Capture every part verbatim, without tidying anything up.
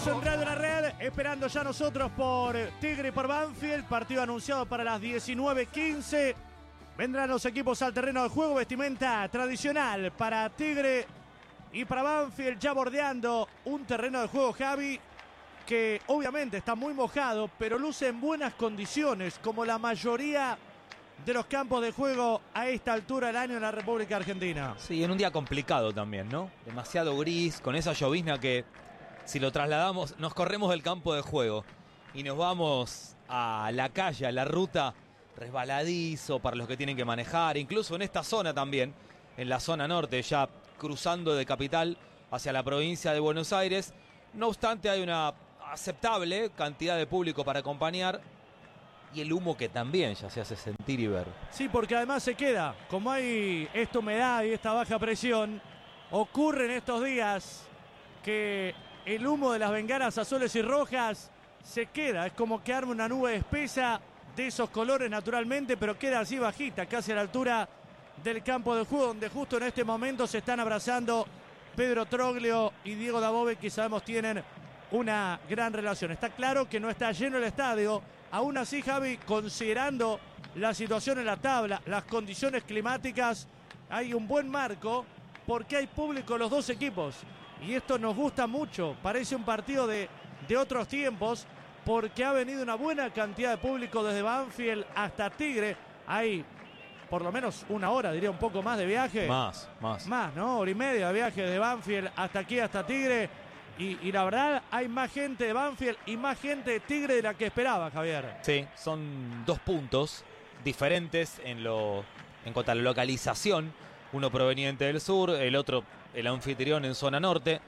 Seguimos en Radio La Red, esperando ya nosotros por Tigre y por Banfield. Partido anunciado para las diecinueve quince. Vendrán los equipos al terreno de juego. Vestimenta tradicional para Tigre y para Banfield, ya bordeando un terreno de juego, Javi, que obviamente está muy mojado, pero luce en buenas condiciones, como la mayoría de los campos de juego a esta altura del año en la República Argentina. Sí, en un día complicado también, ¿no? Demasiado gris, con esa llovizna que, si lo trasladamos, nos corremos del campo de juego y nos vamos a la calle, a la ruta, resbaladizo para los que tienen que manejar, incluso en esta zona también, en la zona norte, ya cruzando de Capital hacia la provincia de Buenos Aires. No obstante, hay una aceptable cantidad de público para acompañar y el humo que también ya se hace sentir y ver. Sí, porque además se queda, como hay esta humedad y esta baja presión, ocurre en estos días que el humo de las bengalas azules y rojas se queda, es como que arma una nube espesa de esos colores naturalmente, pero queda así bajita, casi a la altura del campo de juego, donde justo en este momento se están abrazando Pedro Troglio y Diego Dabove, que sabemos tienen una gran relación. Está claro que no está lleno el estadio, aún así, Javi, considerando la situación en la tabla, las condiciones climáticas, hay un buen marco porque hay público en los dos equipos. Y esto nos gusta mucho, parece un partido de, de otros tiempos, porque ha venido una buena cantidad de público desde Banfield hasta Tigre. Hay por lo menos una hora, diría un poco más de viaje. Más, más. Más, ¿no? Hora y media de viaje de Banfield hasta aquí, hasta Tigre. Y, y la verdad, hay más gente de Banfield y más gente de Tigre de la que esperaba, Javier. Sí, son dos puntos diferentes en, lo, en cuanto a la localización. Uno proveniente del sur, el otro el anfitrión en zona norte.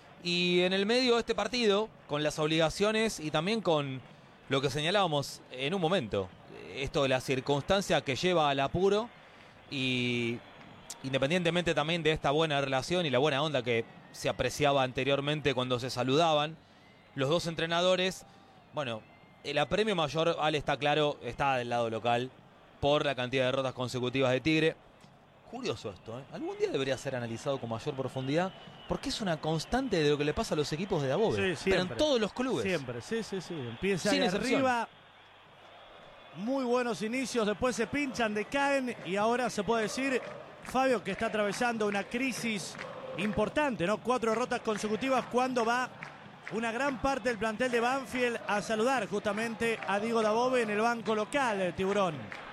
Y en el medio de este partido, con las obligaciones y también con lo que señalábamos en un momento, esto de la circunstancia que lleva al apuro, y independientemente también de esta buena relación y la buena onda que se apreciaba anteriormente cuando se saludaban los dos entrenadores, bueno, el apremio mayor, Ale, está claro, está del lado local por la cantidad de derrotas consecutivas de Tigre. Curioso esto, ¿eh? Algún día debería ser analizado con mayor profundidad, porque es una constante de lo que le pasa a los equipos de Dabove, Sí, pero en todos los clubes. Siempre, sí, sí, sí. Empieza Sin ahí excepción. arriba, muy buenos inicios, después se pinchan, decaen y ahora se puede decir, Fabio, que está atravesando una crisis importante, ¿no? Cuatro derrotas consecutivas cuando va una gran parte del plantel de Banfield a saludar justamente a Diego Dabove en el banco local, el Tiburón.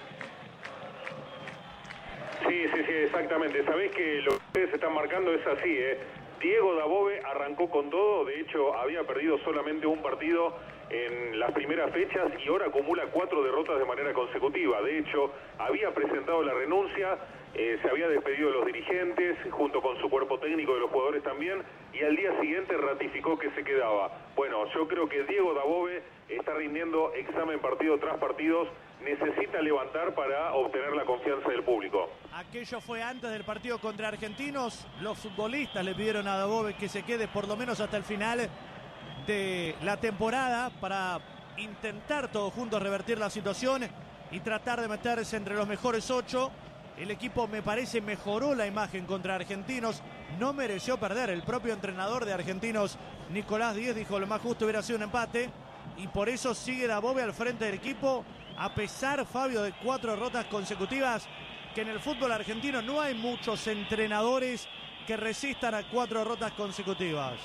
Sí, sí, sí, exactamente. Sabés que lo que ustedes están marcando es así, ¿eh? Diego Dabove arrancó con todo, de hecho había perdido solamente un partido en las primeras fechas y ahora acumula cuatro derrotas de manera consecutiva. De hecho, había presentado la renuncia, eh, se había despedido de los dirigentes, junto con su cuerpo técnico, de los jugadores también, y al día siguiente ratificó que se quedaba. Bueno, yo creo que Diego Dabove está rindiendo examen partido tras partido, necesita levantar para obtener la confianza del público. Aquello fue antes del partido contra Argentinos. Los futbolistas le pidieron a Dabove que se quede por lo menos hasta el final de la temporada para intentar todos juntos revertir la situación y tratar de meterse entre los mejores ocho. El equipo, me parece, mejoró la imagen contra Argentinos, no mereció perder. El propio entrenador de Argentinos, Nicolás Díez, dijo lo más justo hubiera sido un empate, y por eso sigue Dabove al frente del equipo, a pesar, Fabio, de cuatro derrotas consecutivas, que en el fútbol argentino no hay muchos entrenadores que resistan a cuatro derrotas consecutivas.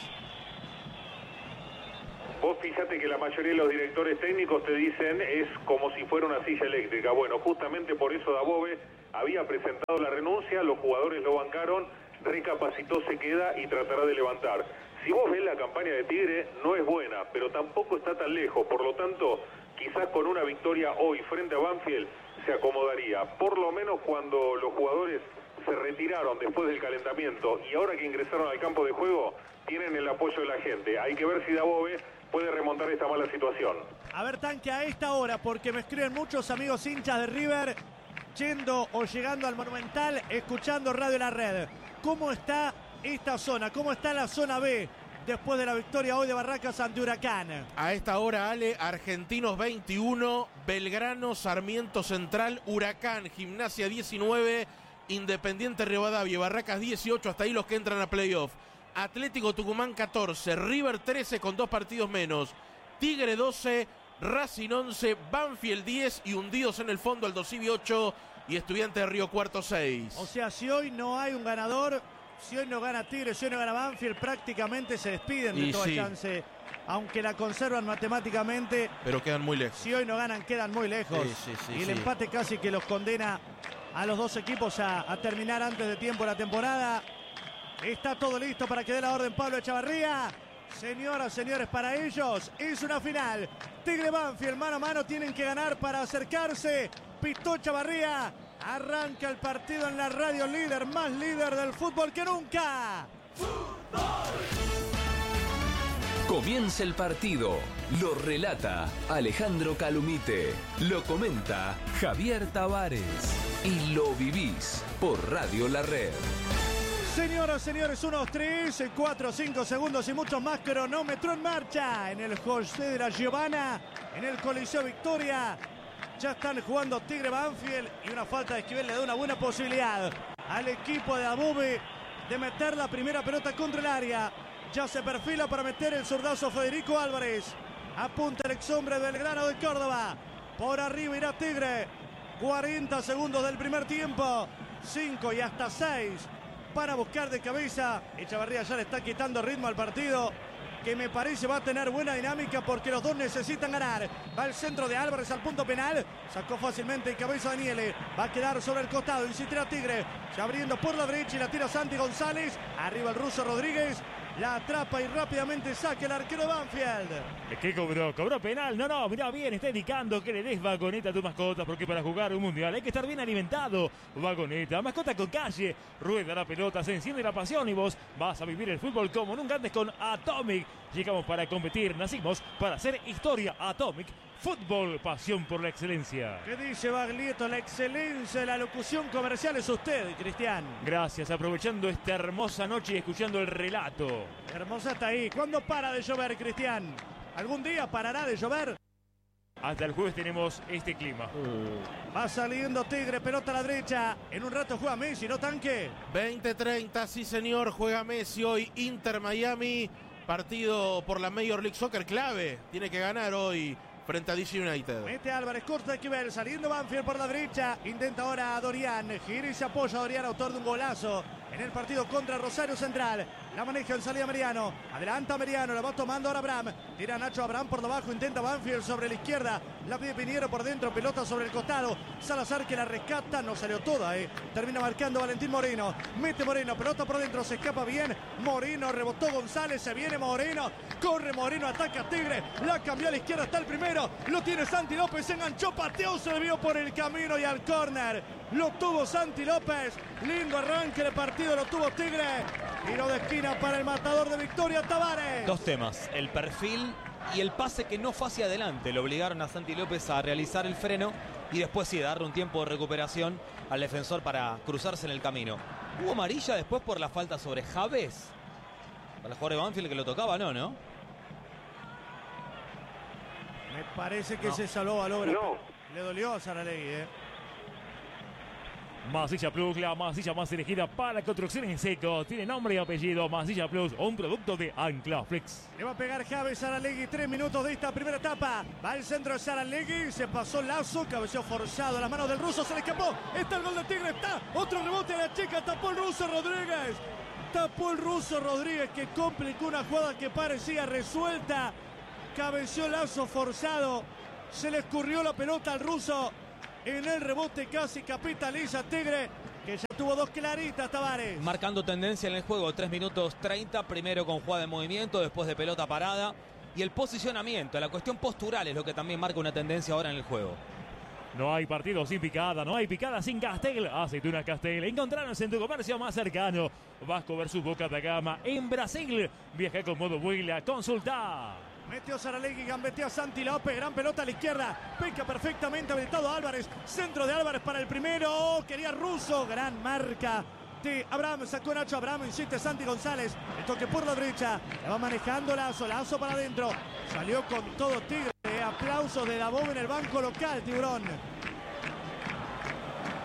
Vos fíjate que la mayoría de los directores técnicos te dicen es como si fuera una silla eléctrica. Bueno, justamente por eso Dabove había presentado la renuncia, los jugadores lo bancaron, recapacitó, se queda y tratará de levantar. Si vos ves la campaña de Tigre, no es buena, pero tampoco está tan lejos, por lo tanto, quizás con una victoria hoy frente a Banfield se acomodaría. Por lo menos cuando los jugadores se retiraron después del calentamiento y ahora que ingresaron al campo de juego, tienen el apoyo de la gente. Hay que ver si Dabove puede remontar esta mala situación. A ver, Tanque, a esta hora, porque me escriben muchos amigos hinchas de River, yendo o llegando al Monumental, escuchando Radio La Red. ¿Cómo está esta zona? ¿Cómo está la zona B después de la victoria hoy de Barracas ante Huracán? A esta hora, Ale, Argentinos veintiuno, Belgrano, Sarmiento Central, Huracán, Gimnasia diecinueve, Independiente Rivadavia, Barracas dieciocho, hasta ahí los que entran a playoff. Atlético Tucumán catorce, River trece con dos partidos menos, Tigre doce, Racing once, Banfield diez y hundidos en el fondo Aldosivi ocho y Estudiante de Río Cuarto seis. O sea, si hoy no hay un ganador, si hoy no gana Tigre, si hoy no gana Banfield, prácticamente se despiden de Y toda sí. chance, aunque la conservan matemáticamente. Pero quedan muy lejos. Si hoy no ganan, quedan muy lejos. Sí, sí, sí, y el sí. empate casi que los condena a los dos equipos a, a terminar antes de tiempo la temporada. Está todo listo para que dé la orden Pablo Echavarría. Señoras, señores, para ellos es una final. Tigre Banfield, mano a mano, tienen que ganar para acercarse. Pitó Echavarría. Arranca el partido en la radio líder, más líder del fútbol que nunca. Comienza el partido. Lo relata Alejandro Calumite. Lo comenta Javier Tavares. Y lo vivís por Radio La Red. Señoras, señores, unos tres, cuatro, cinco segundos y muchos más. Cronómetro en marcha en el José de la Giovanna, en el Coliseo Victoria. Ya están jugando Tigre Banfield y una falta de Esquivel le da una buena posibilidad al equipo de Dabove de meter la primera pelota contra el área. Ya se perfila para meter el zurdazo Federico Álvarez. Apunta el exhombre del Belgrano de Córdoba. Por arriba irá Tigre. cuarenta segundos del primer tiempo. cinco y hasta seis para buscar de cabeza. Echavarría ya le está quitando ritmo al partido, que me parece va a tener buena dinámica porque los dos necesitan ganar. Va el centro de Álvarez al punto penal. Sacó fácilmente en cabeza Daniele. Va a quedar sobre el costado. Insistirá Tigre. Se abriendo por la derecha y la tira Santi González. Arriba el ruso Rodríguez. La atrapa y rápidamente saca el arquero de Banfield. ¿Qué cobró? ¿Cobró penal? No, no, mirá bien, está indicando que le des vagoneta a tu mascota, porque para jugar un mundial hay que estar bien alimentado. Vagoneta, mascota con calle. Rueda la pelota, se enciende la pasión y vos vas a vivir el fútbol como nunca antes con Atomic. Llegamos para competir, nacimos para hacer historia. Atomic, fútbol, pasión por la excelencia. ¿Qué dice Baglietto? La excelencia de la locución comercial es usted, Cristian. Gracias, aprovechando esta hermosa noche y escuchando el relato. Hermosa está ahí. ¿Cuándo para de llover, Cristian? ¿Algún día parará de llover? Hasta el jueves tenemos este clima. Va saliendo Tigre, pelota a la derecha. En un rato juega Messi, ¿no, Tanque? veinte treinta, sí señor, juega Messi hoy, Inter Miami. Partido por la Major League Soccer clave. Tiene que ganar hoy frente a D C United. Mete Álvarez, corta Esquivel, saliendo Banfield por la derecha. Intenta ahora a Dorian. Gira y se apoya a Dorian, autor de un golazo en el partido contra Rosario Central. La maneja en salida Meriano. Adelanta Meriano, la va tomando ahora Abraham. Tira Nacho Abraham por debajo, intenta Banfield sobre la izquierda. La pide Piñero por dentro, pelota sobre el costado. Salazar que la rescata, no salió toda, eh. Termina marcando Valentín Moreno. Mete Moreno, pelota por dentro, se escapa bien. Moreno, rebotó González, se viene Moreno. Corre Moreno, ataca Tigre. La cambió a la izquierda, está el primero. Lo tiene Santi López, se enganchó, pateó, se debió por el camino y al córner. Lo tuvo Santi López. Lindo arranque de partido, lo tuvo Tigre. Tiro de esquina para el matador de Victoria, Tavares. Dos temas, el perfil y el pase que no fue hacia adelante. Lo obligaron a Santi López a realizar el freno y después sí, darle un tiempo de recuperación al defensor para cruzarse en el camino. ¿Hubo amarilla después por la falta sobre Javes? Para el jugador de Banfield que lo tocaba, no, ¿no? Me parece que No. se salvó a Lobra. No. Le dolió a Saralegui, eh. Masilla Plus, la masilla más elegida para construcción en seco. Tiene nombre y apellido. Masilla Plus, un producto de Ancla Flex. Le va a pegar Javes Saralegui, tres minutos de esta primera etapa. Va al centro de Saralegui, se pasó Lazo, cabeceó forzado a las manos del ruso, se le escapó. Está el gol de Tigre, está otro rebote a la chica, tapó el ruso Rodríguez. Tapó el ruso Rodríguez que complicó una jugada que parecía resuelta. Cabeció Lazo forzado, se le escurrió la pelota al ruso. En el rebote casi capitaliza Tigre, que ya tuvo dos claritas, Tavares. Marcando tendencia en el juego, tres minutos treinta, primero con jugada de movimiento, después de pelota parada. Y el posicionamiento, la cuestión postural es lo que también marca una tendencia ahora en el juego. No hay partido sin picada, no hay picada sin Castel. Aceitunas Castel, encontrarnos en tu comercio más cercano. Vasco versus Boca da Gama en Brasil. Viaja con modo Vuela, consulta. Metió Saralegui, gambetea Santi López, gran pelota a la izquierda, peca perfectamente habilitado Álvarez, centro de Álvarez para el primero, quería Russo, gran marca de Abraham, sacó Nacho Abraham, insiste Santi González, el toque por la derecha, la va manejando Lazo, Lazo para adentro, salió con todo Tigre, aplausos de Dabove en el banco local, Tiburón.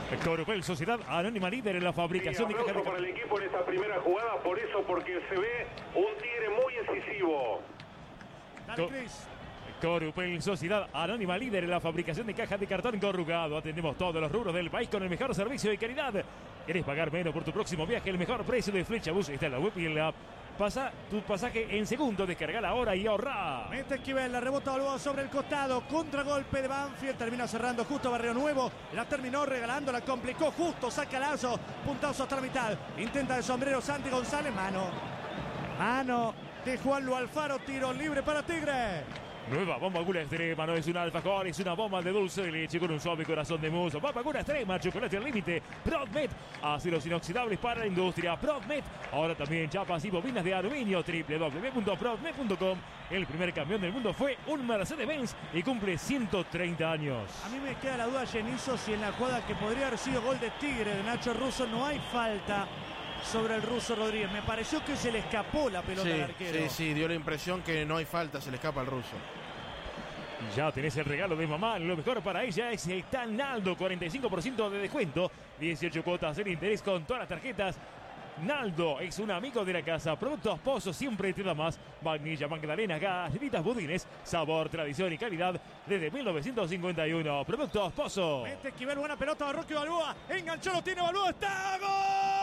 Corupel, Sociedad Anónima, líder en la fabricación Sí, de cajas de para el equipo en esta primera jugada, por eso, porque se ve un Tigre muy incisivo. Dale, Cris. Corupel, Sociedad Anónima, líder en la fabricación de cajas de cartón corrugado. Atendemos todos los rubros del país con el mejor servicio de calidad. ¿Querés pagar menos por tu próximo viaje? El mejor precio de Flechabús está en la web y en la app. Pasa tu pasaje en segundo, descarga ahora y ahorra. Mete Esquivel, la rebota Balboa sobre el costado, contragolpe de Banfield, termina cerrando justo Barrio Nuevo, la terminó regalando, la complicó justo, saca Lazo, puntazo hasta la mitad, intenta de sombrero Santi González, mano, mano de Juanlo Alfaro, tiro libre para Tigre. Nueva bomba Gula Extrema, no es un alfajor, es una bomba de dulce de leche con un suave corazón de mousse. Bomba Gula Extrema, chocolate al límite. Prodmet, aceros inoxidables para la industria. Prodmet, ahora también chapas y bobinas de aluminio. doble u doble u doble u punto prodmet punto com. El primer campeón del mundo fue un Mercedes-Benz y cumple ciento treinta años. A mí me queda la duda, Genizo, si en la jugada que podría haber sido gol de Tigre de Nacho Russo no hay falta sobre el ruso Rodríguez. Me pareció que se le escapó la pelota Sí, al arquero. sí, sí, dio la impresión que no hay falta, se le escapa al ruso. Ya tenés el regalo de mamá, lo mejor para ella es Tan Naldo, cuarenta y cinco por ciento de descuento, dieciocho cuotas en interés con todas las tarjetas. Naldo es un amigo de la casa, productos Pozo siempre te da más, vainilla, magdalenas, galletitas, budines, sabor, tradición y calidad desde mil novecientos cincuenta y uno. Productos Pozo. Mete Esquivel, buena pelota, Barroque Balboa, enganchó, lo tiene Balboa, está gol.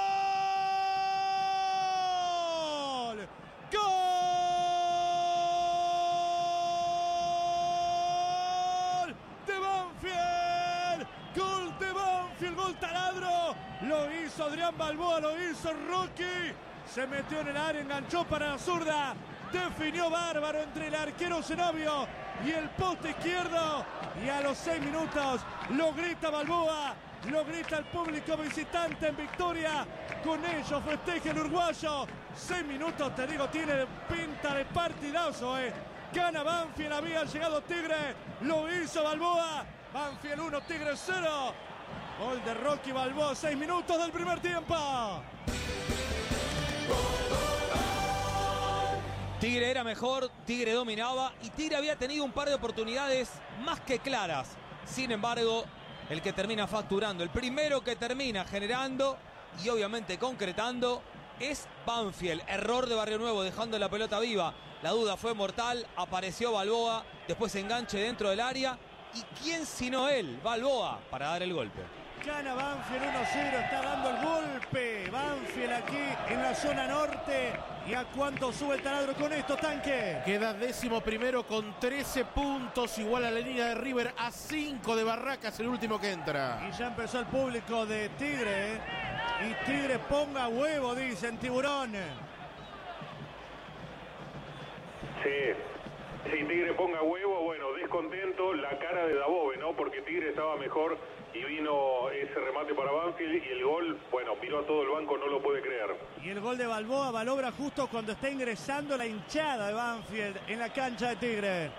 ¡Gol! ¡De Banfield! ¡Gol de Banfield! ¡Gol taladro! Lo hizo Adrián Balboa, lo hizo Rocky. Se metió en el área, enganchó para la zurda. Definió bárbaro entre el arquero Zenobio y el poste izquierdo. Y a los seis minutos lo grita Balboa. Lo grita el público visitante en victoria. Con ello festeja el uruguayo. Seis minutos, te digo, tiene pinta de partidazo, eh. Gana Banfield, había llegado Tigre. Lo hizo Balboa. Banfield uno, Tigre cero. Gol de Rocky Balboa, seis minutos del primer tiempo. Tigre era mejor, Tigre dominaba y Tigre había tenido un par de oportunidades más que claras. Sin embargo, el que termina facturando, el primero que termina generando y obviamente concretando es Banfield. Error de Barrio Nuevo dejando la pelota viva. La duda fue mortal, apareció Balboa, después enganche dentro del área. ¿Y quién sino él, Balboa, para dar el golpe? Gana Banfield uno cero, está dando el golpe. Banfield aquí en la zona norte. ¿Y a cuánto sube el taladro con esto, Tanque? Queda décimo primero con trece puntos, igual a la línea de River, a cinco de Barracas, el último que entra. Y ya empezó el público de Tigre, ¿eh? Y Tigre ponga huevo, dicen, Tiburón. Sí, sí, Tigre ponga huevo, bueno, descontento, la cara de Dabove, ¿no? Porque Tigre estaba mejor y vino ese remate para Banfield y el gol, bueno, miró a todo el banco, no lo puede creer. Y el gol de Balboa valobra justo cuando está ingresando la hinchada de Banfield en la cancha de Tigre.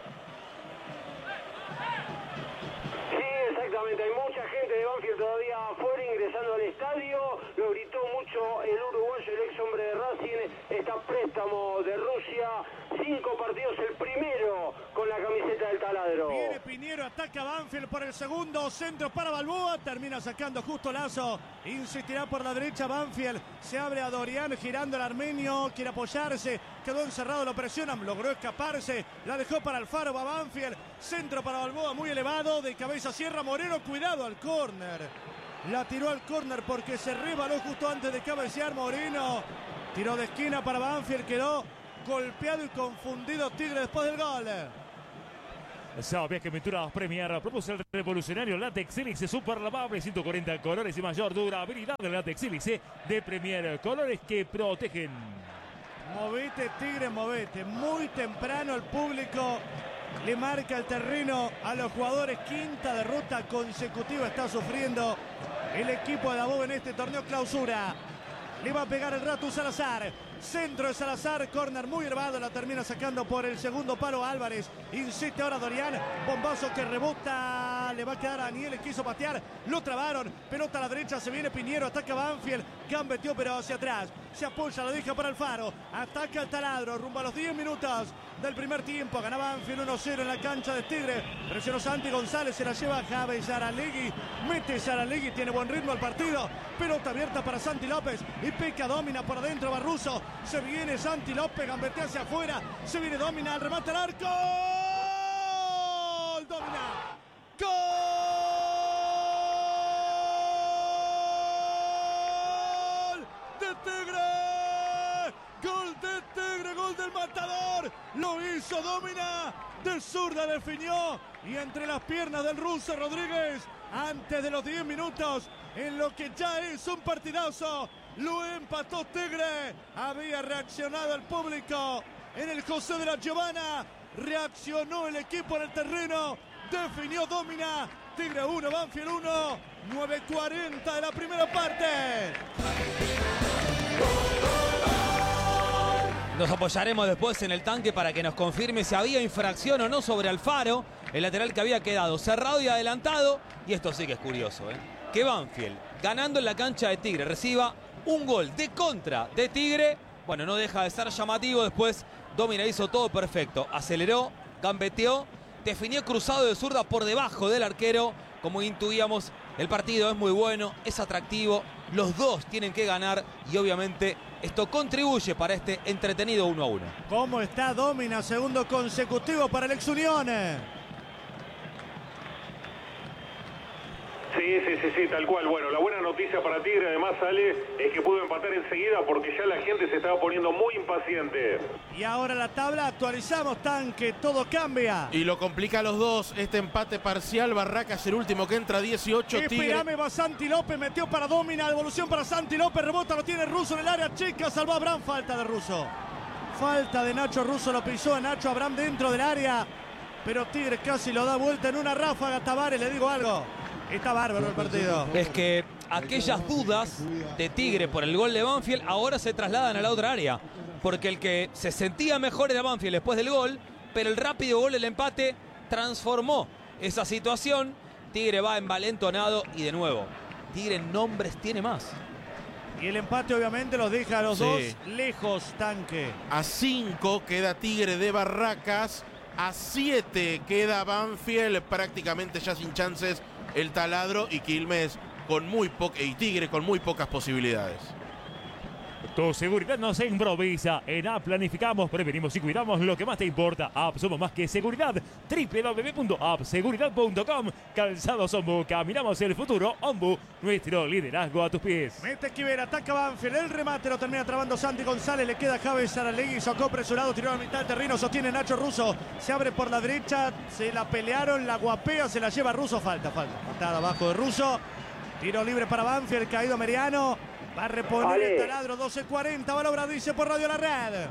Sí, exactamente, hay mucha gente de Banfield todavía afuera ingresando al estadio, lo gritó mucho el uruguayo, el ex hombre de Racing, está préstamo de Rusia, cinco partidos, el primero con la camiseta del taladro. Viene Piñero, ataca Banfield por el segundo, centro para Balboa, termina sacando justo Lazo, insistirá por la derecha Banfield, se abre a Dorian girando el armenio, quiere apoyarse, quedó encerrado, lo presionan, logró escaparse, la dejó para Alfaro, va Banfield, centro para Balboa muy elevado, de cabeza cierra Moreno, cuidado al córner, la tiró al córner porque se rebaló justo antes de cabecear Moreno, tiró de esquina para Banfield, quedó golpeado y confundido Tigre después del gol. Sabías que Pinturas Premier propuso el revolucionario látex sílice super lavable, ciento cuarenta colores y mayor durabilidad del látex sílice de Premier, colores que protegen. Movete, Tigre, movete. Muy temprano el público le marca el terreno a los jugadores. Quinta derrota consecutiva está sufriendo el equipo de Dabove en este torneo clausura. Le va a pegar el Ratu Salazar. Centro de Salazar, córner muy elevado, la termina sacando por el segundo palo Álvarez. Insiste ahora Dorian, bombazo que rebota, le va a quedar a Aniel, quiso patear, lo trabaron, pelota a la derecha, se viene Piñero, ataca Banfield, gambeteó pero hacia atrás. Se apoya, la deja para Alfaro. Ataca el taladro, rumbo a los diez minutos del primer tiempo. Gana Banfield uno cero en la cancha de Tigre. Presionó Santi González, se la lleva Javi Yaralegui. Mete Yaralegui, tiene buen ritmo el partido. Pelota abierta para Santi López. Y Peca domina por adentro Barruso. Se viene Santi López, gambetea hacia afuera. Se viene domina, al remate al arco. ¡Gol! Domina. ¡Gol! ¡De Tigre! ¡Gol de Tigre! ¡Gol del Matador! Lo hizo Domina. De zurda definió. Y entre las piernas del ruso Rodríguez. Antes de los diez minutos. En lo que ya es un partidazo. Lo empató Tigre. Había reaccionado el público. En el José de la Giovanna. Reaccionó el equipo en el terreno. Definió Domina. Tigre uno, Banfield uno. nueve cuarenta de la primera parte. Nos apoyaremos después en el tanque para que nos confirme si había infracción o no sobre Alfaro, el lateral que había quedado cerrado y adelantado. Y esto sí que es curioso, ¿eh? Que Banfield, ganando en la cancha de Tigre, reciba un gol de contra de Tigre. Bueno, no deja de ser llamativo. Después Domina hizo todo perfecto. Aceleró, gambeteó, definió cruzado de zurda por debajo del arquero. Como intuíamos, el partido es muy bueno, es atractivo. Los dos tienen que ganar y obviamente esto contribuye para este entretenido uno a uno. ¿Cómo está Domina? Segundo consecutivo para el ex Unión. Sí, sí, sí, sí, tal cual. Bueno, la buena noticia para Tigre además, Ale, es que pudo empatar enseguida porque ya la gente se estaba poniendo muy impaciente. Y ahora la tabla, actualizamos, tanque, todo cambia. Y lo complica a los dos este empate parcial. Barracas el último que entra, dieciocho. Esperame, va Santi López, metió para Domina, devolución para Santi López, rebota, lo tiene Russo en el área chica, salvó a Abraham, falta de Russo. Falta de Nacho Russo, lo pisó a Nacho Abraham dentro del área, pero Tigre casi lo da vuelta en una ráfaga. Tavares, le digo algo. Está bárbaro el partido. Es que aquellas dudas de Tigre por el gol de Banfield ahora se trasladan a la otra área. Porque el que se sentía mejor era Banfield después del gol, pero el rápido gol del empate transformó esa situación. Tigre va envalentonado y de nuevo, Tigre nombres tiene más. Y el empate obviamente los deja a los Sí. dos lejos, tanque. A cinco queda Tigre de Barracas. A siete queda Banfield, prácticamente ya sin chances el Taladro, y Quilmes con muy po- y Tigre con muy pocas posibilidades. Tu seguridad no se improvisa. En App planificamos, prevenimos y cuidamos lo que más te importa. App, somos más que seguridad. doble u doble u doble u punto app seguridad punto com. Calzados Ombu, caminamos el futuro. Ombu, nuestro liderazgo a tus pies. Mete Esquivel, ataca Banfield, el remate lo termina trabando Santi González, le queda Javi Yaralegui, sacó presionado, tiró a la mitad del terreno, sostiene Nacho Russo, se abre por la derecha, se la pelearon, la guapea, se la lleva Russo, falta, falta, patada abajo de Russo, tiro libre para Banfield, caído Meriano, va a reponer Ale. el taladro, doce cuarenta, va Lobra, dice por Radio La Red.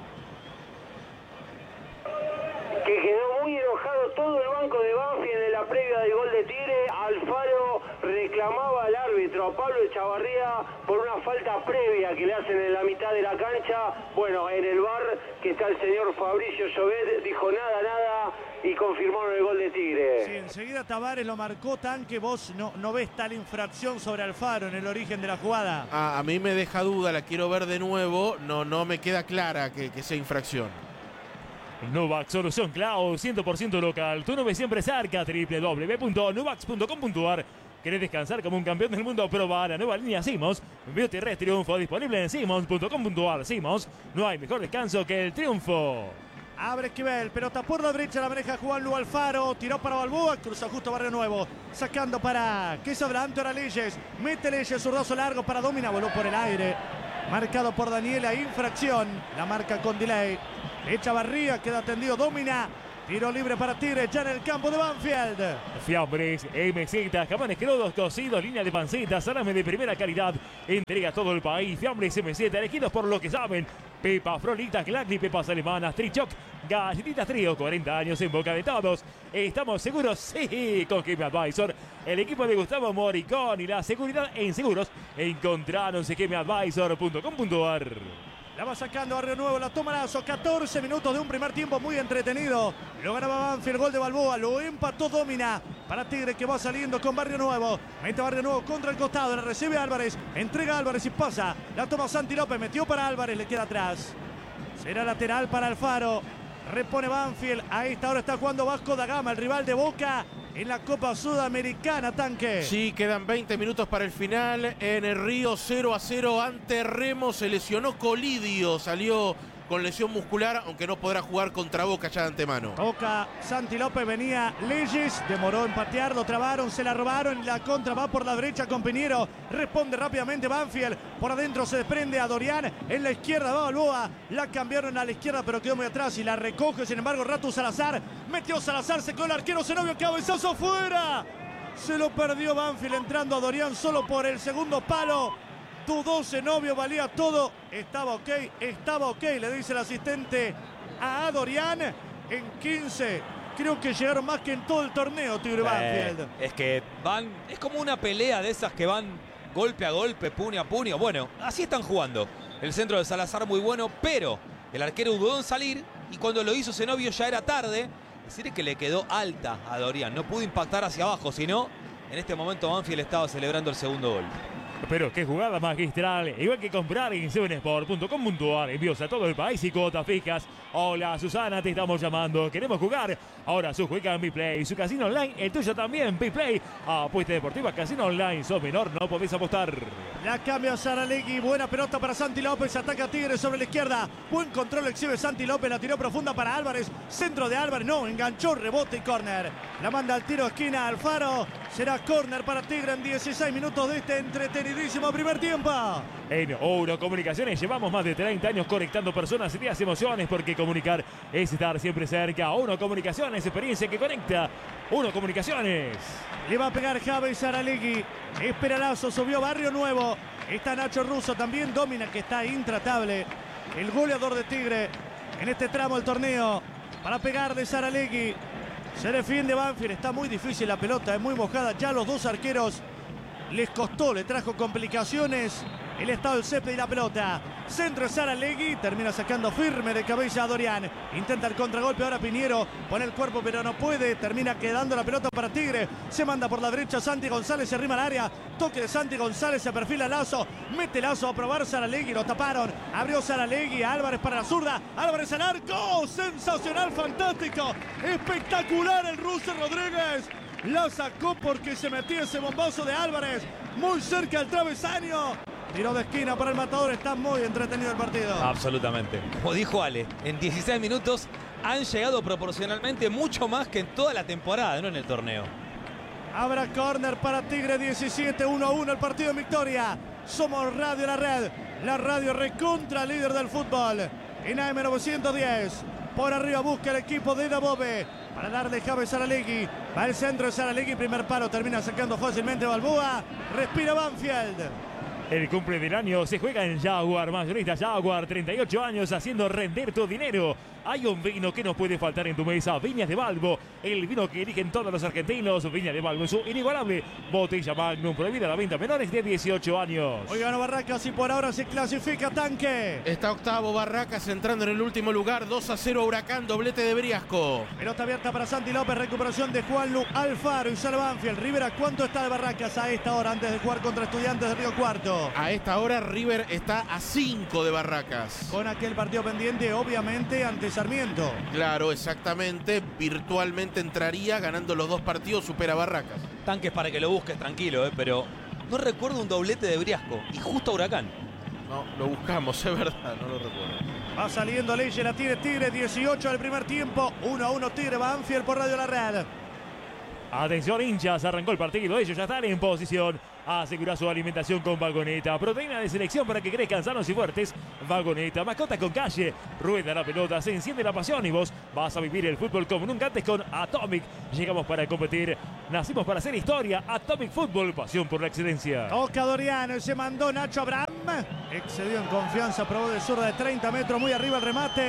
Que quedó muy enojado todo el banco de Banfield en la previa del gol de Tigre. Alfaro reclamaba al árbitro, a Pablo Echavarría, por una falta previa que le hacen en la mitad de la cancha. Bueno, en el V A R, que está el señor Fabricio Llobet, dijo nada, nada, y confirmaron el gol de Tigre. Sí, enseguida Tavares lo marcó, tanque, vos no, no ves tal infracción sobre Alfaro en el origen de la jugada. A, a mí me deja duda, la quiero ver de nuevo. No, no me queda clara que, que sea infracción. Nuvax, solución cloud, cien por ciento local. Tu nube siempre cerca. doble u doble u doble u punto nuvax punto com punto a r. ¿Querés descansar como un campeón del mundo? Proba la nueva línea Simmons. Beauty Rest Triunfo, disponible en simmons punto com punto a r. Simmons, no hay mejor descanso que el triunfo. Abre Esquivel, pelota por la derecha, la maneja Juan Lu Alfaro, tiró para Balboa, cruza justo Barrio Nuevo, sacando para Queso Adelante, ahora Leyes, mete Leyes, zurdazo largo para Domina, voló por el aire, marcado por Daniela, infracción, la marca con delay, Echavarría, queda atendido Domina, tiro libre para Tigre, ya en el campo de Banfield. Fiambres, M Z, jamones crudos, cocidos, línea de pancitas, salame de primera calidad. Entrega a todo el país. Fiambres M Z, elegidos por lo que saben. Pepas, frolitas, Glacni, pepas alemanas, Trichoc, galletitas trío, cuarenta años en boca de todos. ¿Estamos seguros? Sí, con Game Advisor. El equipo de Gustavo Moricón y la seguridad en seguros. Encontranos en game advisor punto com punto a r. La va sacando Barrio Nuevo, la toma Lazo. catorce minutos de un primer tiempo muy entretenido. Lo ganaba Banfield, gol de Balboa. Lo empató Domina para Tigre, que va saliendo con Barrio Nuevo. Mete Barrio Nuevo contra el costado. La recibe Álvarez. Entrega a Álvarez y pasa. La toma Santi López. Metió para Álvarez. Le queda atrás. Será lateral para Alfaro. Repone Banfield. A esta hora está jugando Vasco da Gama, el rival de Boca en la Copa Sudamericana, Tanque. Sí, quedan veinte minutos para el final. En el Río cero a cero ante Remo. Se lesionó Colidio. Salió con lesión muscular, aunque no podrá jugar contra Boca ya de antemano. Boca, Santi López, venía Leyes, demoró en patear, lo trabaron, se la robaron. La contra va por la derecha con Piñero. Responde rápidamente Banfield. Por adentro se desprende a Dorian. En la izquierda va Balboa. La cambiaron a la izquierda, pero quedó muy atrás y la recoge. Sin embargo, Ratu Salazar. Metió Salazar, se quedó el arquero Zenobio. Cabezazo fuera. Se lo perdió Banfield entrando a Dorian solo por el segundo palo. Dudó Zenobio, valía todo. Estaba ok, estaba ok, le dice el asistente a Dorian. En quince, creo que llegaron más que en todo el torneo, Tigre Banfield. Eh, es que van, es como una pelea de esas que van golpe a golpe, puño a puño. Bueno, así están jugando. El centro de Salazar muy bueno, pero el arquero dudó en salir y cuando lo hizo Zenobio ya era tarde. Es decir, que le quedó alta a Dorian. No pudo impactar hacia abajo, sino en este momento Banfield estaba celebrando el segundo gol. Pero qué jugada magistral. Igual que comprar en seven sport punto com punto a r. Envíos a todo el país y cuotas fijas. Hola Susana, te estamos llamando. Queremos jugar. Ahora su juega en BePlay. Su casino online, el tuyo también. BePlay. Apuesta deportiva, casino online. Sos menor, no podés apostar. La cambia Saralegui. Buena pelota para Santi López. Ataca Tigre sobre la izquierda. Buen control exhibe Santi López. La tiró profunda para Álvarez. Centro de Álvarez. No, enganchó, rebote y córner. La manda al tiro esquina Alfaro. Será córner para Tigre en dieciséis minutos de este entretenidísimo primer tiempo. En Ouro Comunicaciones llevamos más de treinta años conectando personas, ideas y emociones, porque comunicar es estar siempre cerca. Uno Comunicaciones, experiencia que conecta. Uno Comunicaciones. Le va a pegar Javi Saralegui. Espera Lazo, subió Barrio Nuevo. Está Nacho Russo, también Domina, que está intratable. El goleador de Tigre en este tramo del torneo. Para pegar de Saralegui. Se defiende Banfield. Está muy difícil la pelota, es muy mojada. Ya los dos arqueros les costó, le trajo complicaciones el estado del césped y la pelota. Centro Saralegui, termina sacando firme de cabeza a Dorian. Intenta el contragolpe ahora Piñero, pone el cuerpo pero no puede. Termina quedando la pelota para Tigre. Se manda por la derecha Santi González, se arrima al área. Toque de Santi González, se perfila Lazo. Mete Lazo a probar Saralegui, lo taparon. Abrió Saralegui, Álvarez para la zurda. Álvarez al arco, sensacional, fantástico. Espectacular el ruso Rodríguez. La sacó porque se metía ese bombazo de Álvarez. Muy cerca del travesaño. Tiro de esquina para el matador. Está muy entretenido el partido. Absolutamente. Como dijo Ale, en dieciséis minutos han llegado proporcionalmente mucho más que en toda la temporada, no en el torneo. Habrá córner para Tigre. Diecisiete, uno a uno el partido en victoria. Somos Radio La Red, la radio recontra líder del fútbol. En A M novecientos diez. Por arriba busca el equipo de Dabove para darle Javi Saralegui. Va el centro de Saralegui, primer palo, termina sacando fácilmente Balboa. Respira Banfield. El cumple del año se juega en Jaguar, mayorista Jaguar, treinta y ocho años haciendo render tu dinero. Hay un vino que no puede faltar en tu mesa, Viñas de Balbo, el vino que eligen todos los argentinos. Viñas de Balbo, su inigualable botella Magnum, prohibida la venta a menores de dieciocho años. Hoy ganó Barracas y por ahora se clasifica Tanque. Está octavo Barracas entrando en el último lugar, dos a cero Huracán, doblete de Briasco. Pelota abierta para Santi López, recuperación de Juanlu Alfaro y sale Banfield. Rivera, ¿cuánto está de Barracas a esta hora antes de jugar contra Estudiantes de Río Cuarto? A esta hora River está a cinco de Barracas. Con aquel partido pendiente, obviamente, ante Sarmiento. Claro, exactamente. Virtualmente entraría ganando los dos partidos, supera Barracas. Tanques para que lo busques tranquilo, eh, pero no recuerdo un doblete de Briasco y justo a Huracán. No, lo buscamos, es verdad, no lo recuerdo. Va saliendo Leyes, la tiene Tigre, dieciocho del primer tiempo. uno a uno Tigre, Banfield por Radio La Red. Atención hinchas, arrancó el partido, ellos ya están en posición. Asegura su alimentación con Vagoneta, proteína de selección para que crezcan sanos y fuertes. Vagoneta, mascota con calle, rueda la pelota, se enciende la pasión y vos vas a vivir el fútbol como nunca antes con Atomic. Llegamos para competir, nacimos para hacer historia. Atomic Fútbol, pasión por la excelencia. Toca Dorian, se mandó Nacho Abraham. Excedió en confianza, probó de zurda de treinta metros, muy arriba el remate.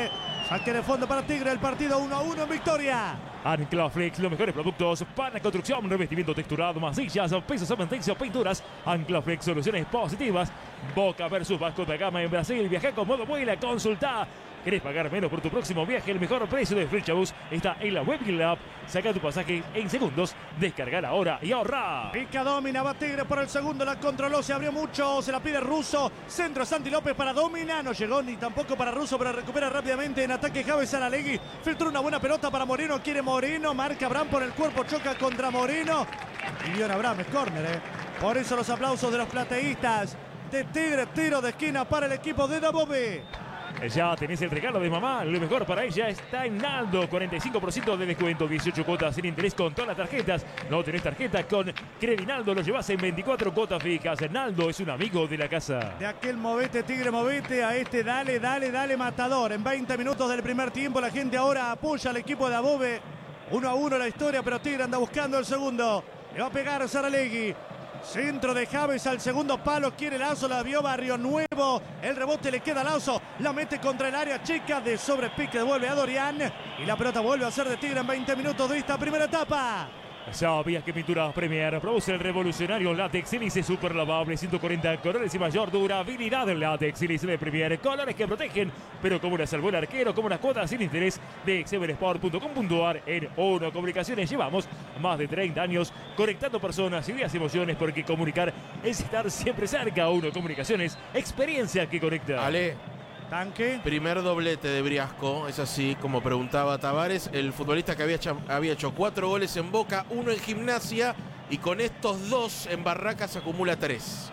Saque de fondo para Tigre, el partido uno a uno en victoria. Anclaflex, los mejores productos para construcción, revestimiento texturado, masillas, pisos, cementerio, pinturas. Anclaflex, soluciones positivas. Boca versus Vasco da Gama en Brasil. Viaja con modo vuela, consulta. ¿Querés pagar menos por tu próximo viaje? El mejor precio de Flechabus está en la web y la app. Saca tu pasaje en segundos, descargar ahora y ahorra. Pica Domina, va Tigre por el segundo, la controló, se abrió mucho, se la pide Russo. Centro Santi López para Domina, no llegó ni tampoco para Russo, pero recupera rápidamente en ataque Javes Saralegui. Filtró una buena pelota para Moreno, quiere Moreno, marca Abraham por el cuerpo, choca contra Moreno. Y Dion Abraham es córner, ¿eh? Por eso los aplausos de los plateístas de Tigre, tiro de esquina para el equipo de Dabove. Ya tenés el regalo de mamá, lo mejor para ella está en Naldo, cuarenta y cinco por ciento de descuento, dieciocho cuotas sin interés con todas las tarjetas. No tenés tarjeta con Credinaldo, lo llevas en veinticuatro cuotas fijas. Naldo es un amigo de la casa. De aquel movete, Tigre, movete, a este dale, dale, dale, matador. En veinte minutos del primer tiempo la gente ahora apoya al equipo de Dabove. uno a uno la historia, pero Tigre anda buscando el segundo. Le va a pegar Saralegui. Centro de Javes al segundo palo, quiere Lazo, la vio Barrio Nuevo, el rebote le queda a Lazo, la mete contra el área chica, de sobrepique devuelve a Dorian y la pelota vuelve a ser de Tigre en veinte minutos de esta primera etapa. ¿Sabías que Pinturas Premier produce el revolucionario látex hélice super lavable ciento cuarenta colores y mayor durabilidad del látex hélice de Premier? Colores que protegen, pero como una salvó el arquero, como unas cuotas sin interés de exeversport punto com punto ar. En Uno Comunicaciones llevamos más de treinta años conectando personas, ideas y emociones, porque comunicar es estar siempre cerca. Uno Comunicaciones, experiencia que conecta. Ale. Tanque. Primer doblete de Briasco, es así como preguntaba Tavares, el futbolista que había hecho, había hecho cuatro goles en Boca, uno en Gimnasia y con estos dos en Barracas acumula tres.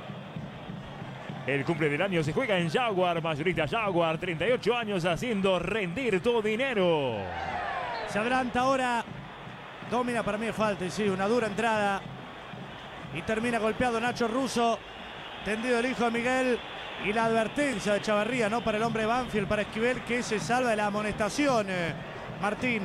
El cumple del año se juega en Jaguar, mayorista Jaguar, treinta y ocho años haciendo rendir tu dinero. Se adelanta ahora, Domina, para mí es falta, y sí, una dura entrada. Y termina golpeado Nacho Russo, tendido el hijo de Miguel. Y la advertencia de Chavarría, ¿no? Para el hombre de Banfield, para Esquivel, que se salva de la amonestación. Eh, Martín.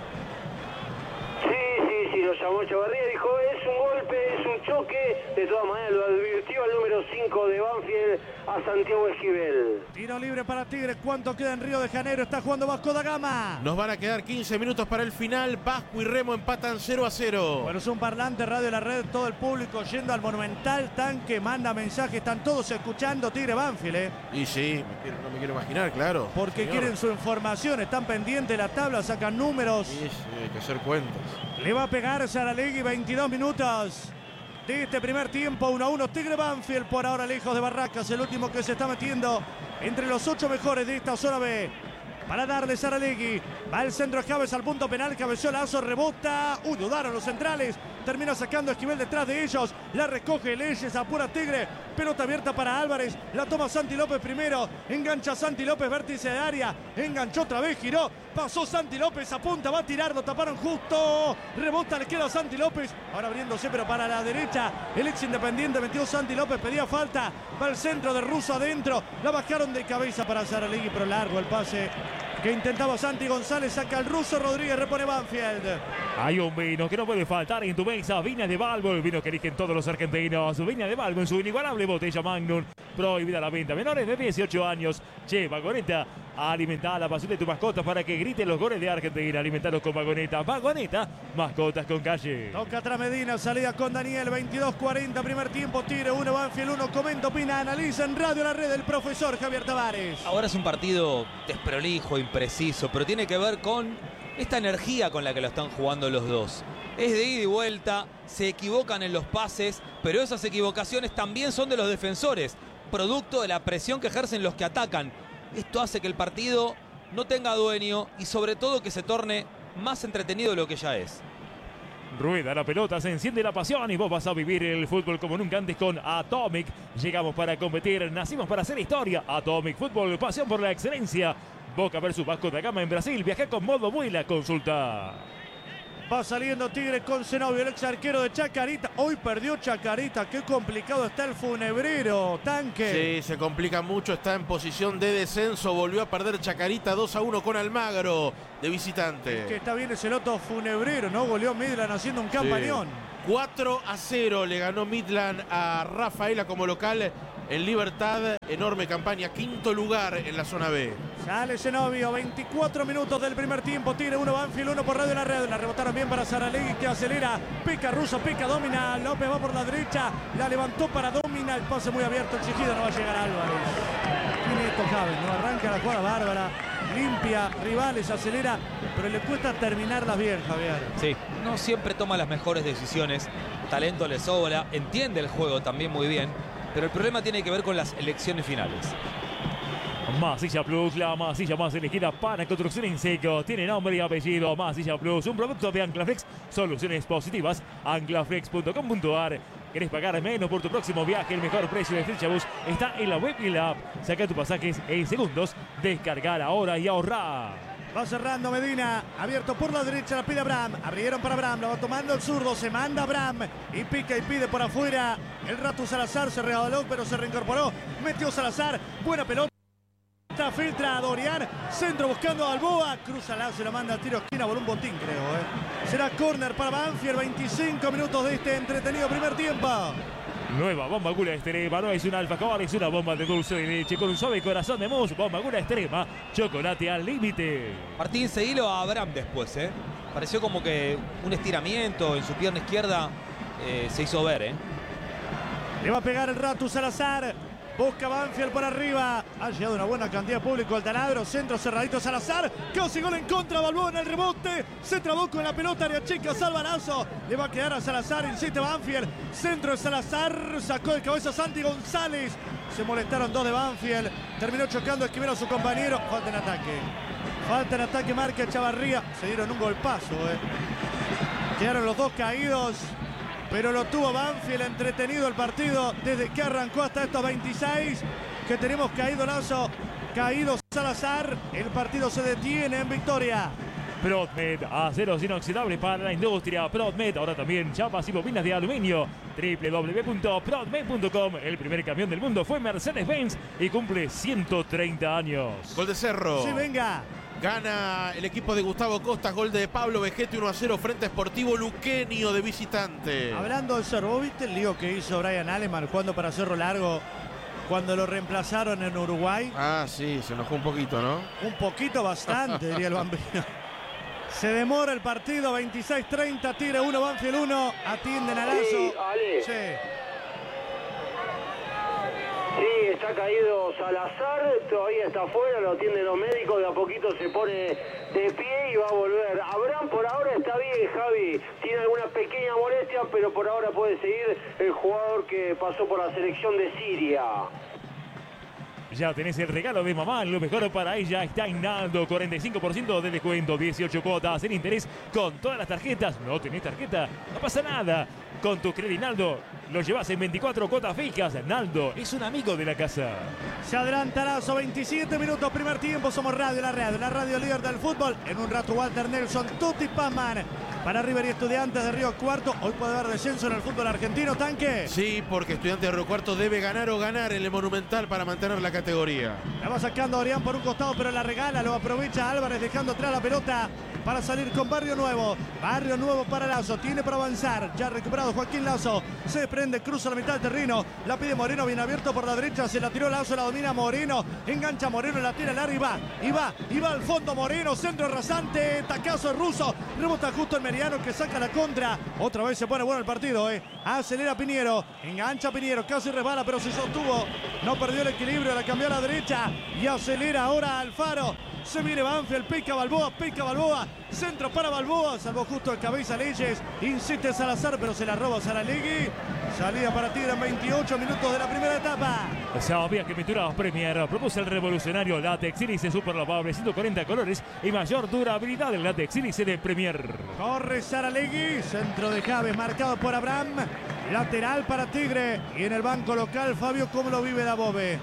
Sí, sí, sí, lo llamó Chavarría, dijo, es un golpe, es un choque. De todas maneras lo advirtió el número cinco de Banfield a Santiago Esquivel. Tiro libre para Tigres. ¿Cuánto queda en Río de Janeiro? Está jugando Vasco da Gama. Nos van a quedar quince minutos para el final. Vasco y Remo empatan cero a cero. Bueno, es un parlante, Radio La Red, todo el público yendo al Monumental. Tanque manda mensajes, están todos escuchando Tigre Banfield, ¿eh? Y sí, me quiero, no me quiero imaginar, claro. Porque señor. quieren su información, están pendientes de la tabla, sacan números. Sí, sí, hay que hacer cuentas. Le va a pegar Saralegui, veintidós minutos de este primer tiempo, uno a uno. Tigre Banfield por ahora lejos de Barracas, el último que se está metiendo entre los ocho mejores de esta zona B. Para darle Saralegui, va el centro de Javes al punto penal, cabeció Lazo, rebota, uy, dudaron los centrales, termina sacando a Esquivel detrás de ellos, la recoge Leyes, apura Tigre, pelota abierta para Álvarez, la toma Santi López primero, engancha Santi López, vértice de área, enganchó otra vez, giró, pasó Santi López, apunta, va a tirar, lo taparon justo, rebota, le queda a Santi López, ahora abriéndose pero para la derecha, el ex Independiente metió Santi López, pedía falta, va el centro de Russo adentro, la bajaron de cabeza para Saralegui, pero largo el pase que intentaba Santi González, saca al Russo, Rodríguez repone Banfield. Hay un vino que no puede faltar en tu mesa, Viña de Balbo, el vino que eligen todos los argentinos. Viña de Balbo en su inigualable botella Magnum, prohibida la venta a menores de dieciocho años. Che, Vagoneta, alimenta la pasión de tu mascota para que griten los goles de Argentina. Alimentalos con Vagoneta. Vagoneta, mascotas con calle. Toca atrás Medina, salida con Daniel, veintidós cuarenta, primer tiempo, Tigre uno, Banfield uno, comenta, opina, analiza en Radio La Red el profesor Javier Tavares. Ahora es un partido desprolijo, impreciso, pero tiene que ver con esta energía con la que lo están jugando los dos. Es de ida y vuelta, se equivocan en los pases, pero esas equivocaciones también son de los defensores, producto de la presión que ejercen los que atacan. Esto hace que el partido no tenga dueño y sobre todo que se torne más entretenido de lo que ya es. Rueda la pelota, se enciende la pasión y vos vas a vivir el fútbol como nunca antes con Atomic. Llegamos para competir, nacimos para hacer historia. Atomic Fútbol, pasión por la excelencia. Boca versus Vasco da Gama en Brasil. Viaja con modo vuela, consulta. Va saliendo Tigre con Zenobio, el ex arquero de Chacarita. Hoy perdió Chacarita, qué complicado está el Funebrero, Tanque. Sí, se complica mucho, está en posición de descenso. Volvió a perder Chacarita dos a uno con Almagro de visitante. Que está bien ese loto Funebrero, ¿no? Goleó Midland haciendo un campañón. Sí. cuatro a cero le ganó Midland a Rafaela como local en Libertad. Enorme campaña, quinto lugar en la zona B. Sale Zenobio, veinticuatro minutos del primer tiempo. Tigre uno, Banfield uno por Radio La Red. La rebotaron bien para Saralegui, que acelera. Pica Russo, pica, domina. López va por la derecha. La levantó para Domina. El pase muy abierto, exigido. No va a llegar Álvarez. Tiene esto Javes, no arranca la jugada bárbara. Limpia rivales, acelera, pero le cuesta terminarlas bien, Javier. Sí, no siempre toma las mejores decisiones. Talento le sobra, entiende el juego también muy bien. Pero el problema tiene que ver con las elecciones finales. Masilla Plus, la masilla más elegida para construcción en seco. Tiene nombre y apellido. Masilla Plus, un producto de Anclaflex. Soluciones positivas. anclaflex punto com punto a r. ¿Querés pagar menos por tu próximo viaje? El mejor precio de Flechabús está en la web y la app. Saca tus pasajes en segundos. Descargar ahora y ahorrar. Va cerrando Medina, abierto por la derecha, la pide Abraham. Abrieron para Abraham, lo va tomando el zurdo, se manda Abraham y pica y pide por afuera. El Rato Salazar se regaló, pero se reincorporó. Metió Salazar, buena pelota. Filtra a Dorian, centro buscando a Balboa, cruza la, se lo manda al tiro esquina por un botín, creo. ¿eh? Será córner para Banfield, veinticinco minutos de este entretenido primer tiempo. Nueva bomba Gula Extrema, no es una alfajor, es una bomba de dulce de leche con un suave corazón de mousse. Bomba Gula Extrema, chocolate al límite. Martín, seguilo a Abraham después, ¿eh? Pareció como que un estiramiento en su pierna izquierda eh, se hizo ver, ¿eh? Le va a pegar el Rato Salazar. Busca Banfield por arriba. Ha llegado una buena cantidad de público al taladro. Centro cerradito Salazar. Casi gol en contra. Balboa en el rebote. Se trabó con la pelota. Área chica. Salvanazo. Le va a quedar a Salazar. Insiste Banfield. Centro de Salazar. Sacó de cabeza Santi González. Se molestaron dos de Banfield. Terminó chocando Esquivel a su compañero. Falta en ataque. Falta en ataque. Marca Chavarría. Se dieron un golpazo. Eh. Quedaron los dos caídos. Pero lo tuvo Banfield, entretenido el partido desde que arrancó hasta estos veintiséis. Que tenemos caído Lazo, caído Salazar. El partido se detiene en victoria. Prodmed, aceros inoxidables para la industria. Prodmed, ahora también chapas y bobinas de aluminio. doble u doble u doble u punto prodmed punto com. El primer camión del mundo fue Mercedes-Benz y cumple ciento treinta años. Gol de Cerro. Sí, venga. Gana el equipo de Gustavo Costa, gol de Pablo Vegete, uno a cero frente a Sportivo Luqueño de visitante. Hablando del Cerro, ¿viste el lío que hizo Brian Aleman jugando para Cerro Largo cuando lo reemplazaron en Uruguay? Ah, sí, se enojó un poquito, ¿no? Un poquito, bastante, diría el bambino. Se demora el partido, veintiséis treinta, Tigre uno, Banfield uno, atienden a Lazo. Sí, Ale. Sí. Sí, está caído Salazar, todavía está afuera, lo atienden los médicos, de a poquito se pone de pie y va a volver. Abraham por ahora está bien, Javi, tiene alguna pequeña molestia, pero por ahora puede seguir el jugador que pasó por la selección de Siria. Ya tenés el regalo de mamá, lo mejor para ella está en Naldo, cuarenta y cinco por ciento de descuento, dieciocho cuotas en interés con todas las tarjetas. ¿No tenés tarjeta? No pasa nada. Con tu Credit Naldo lo llevas en veinticuatro cuotas fijas. Naldo es un amigo de la casa. Se adelanta Lazo, veintisiete minutos, primer tiempo. Somos Radio La Red, la radio líder del fútbol. En un rato Walter Nelson, Tuti Pazman. Para River y Estudiantes de Río Cuarto. Hoy puede haber descenso en el fútbol argentino, Tanque. Sí, porque Estudiantes de Río Cuarto debe ganar o ganar en el Monumental para mantener la categoría. La va sacando Orián por un costado, pero la regala, lo aprovecha Álvarez dejando atrás la pelota para salir con Barrio Nuevo. Barrio Nuevo para Lazo, tiene para avanzar. Ya recuperado Joaquín Lazo. Se desprende, cruza la mitad del terreno. La pide Moreno, bien abierto por la derecha. Se la tiró Lazo, la domina Moreno. Engancha Moreno, la tira larga y va. Y va, y va al fondo Moreno. Centro rasante, tacazo de Russo. Rebota justo el Meriano que saca la contra. Otra vez se pone bueno el partido, eh. Acelera Piñero. Engancha Piñero, casi resbala, pero se sostuvo. No perdió el equilibrio, la cambió a la derecha. Y acelera ahora Alfaro. Se viene Banfield, pica Balboa, pica Balboa. Centro para Balboa, salvó justo el cabeza Leyes. Insiste Salazar, pero se la roba Saralegui. Salida para Tigre en veintiocho minutos de la primera etapa. Sabía que Pinturas Premier propuso el revolucionario látex sílice super lavable, ciento cuarenta colores y mayor durabilidad del látex sílice de Premier. Corre Saralegui, centro de Javes marcado por Abraham. Lateral para Tigre. Y en el banco local, Fabio, ¿cómo lo vive Dabove?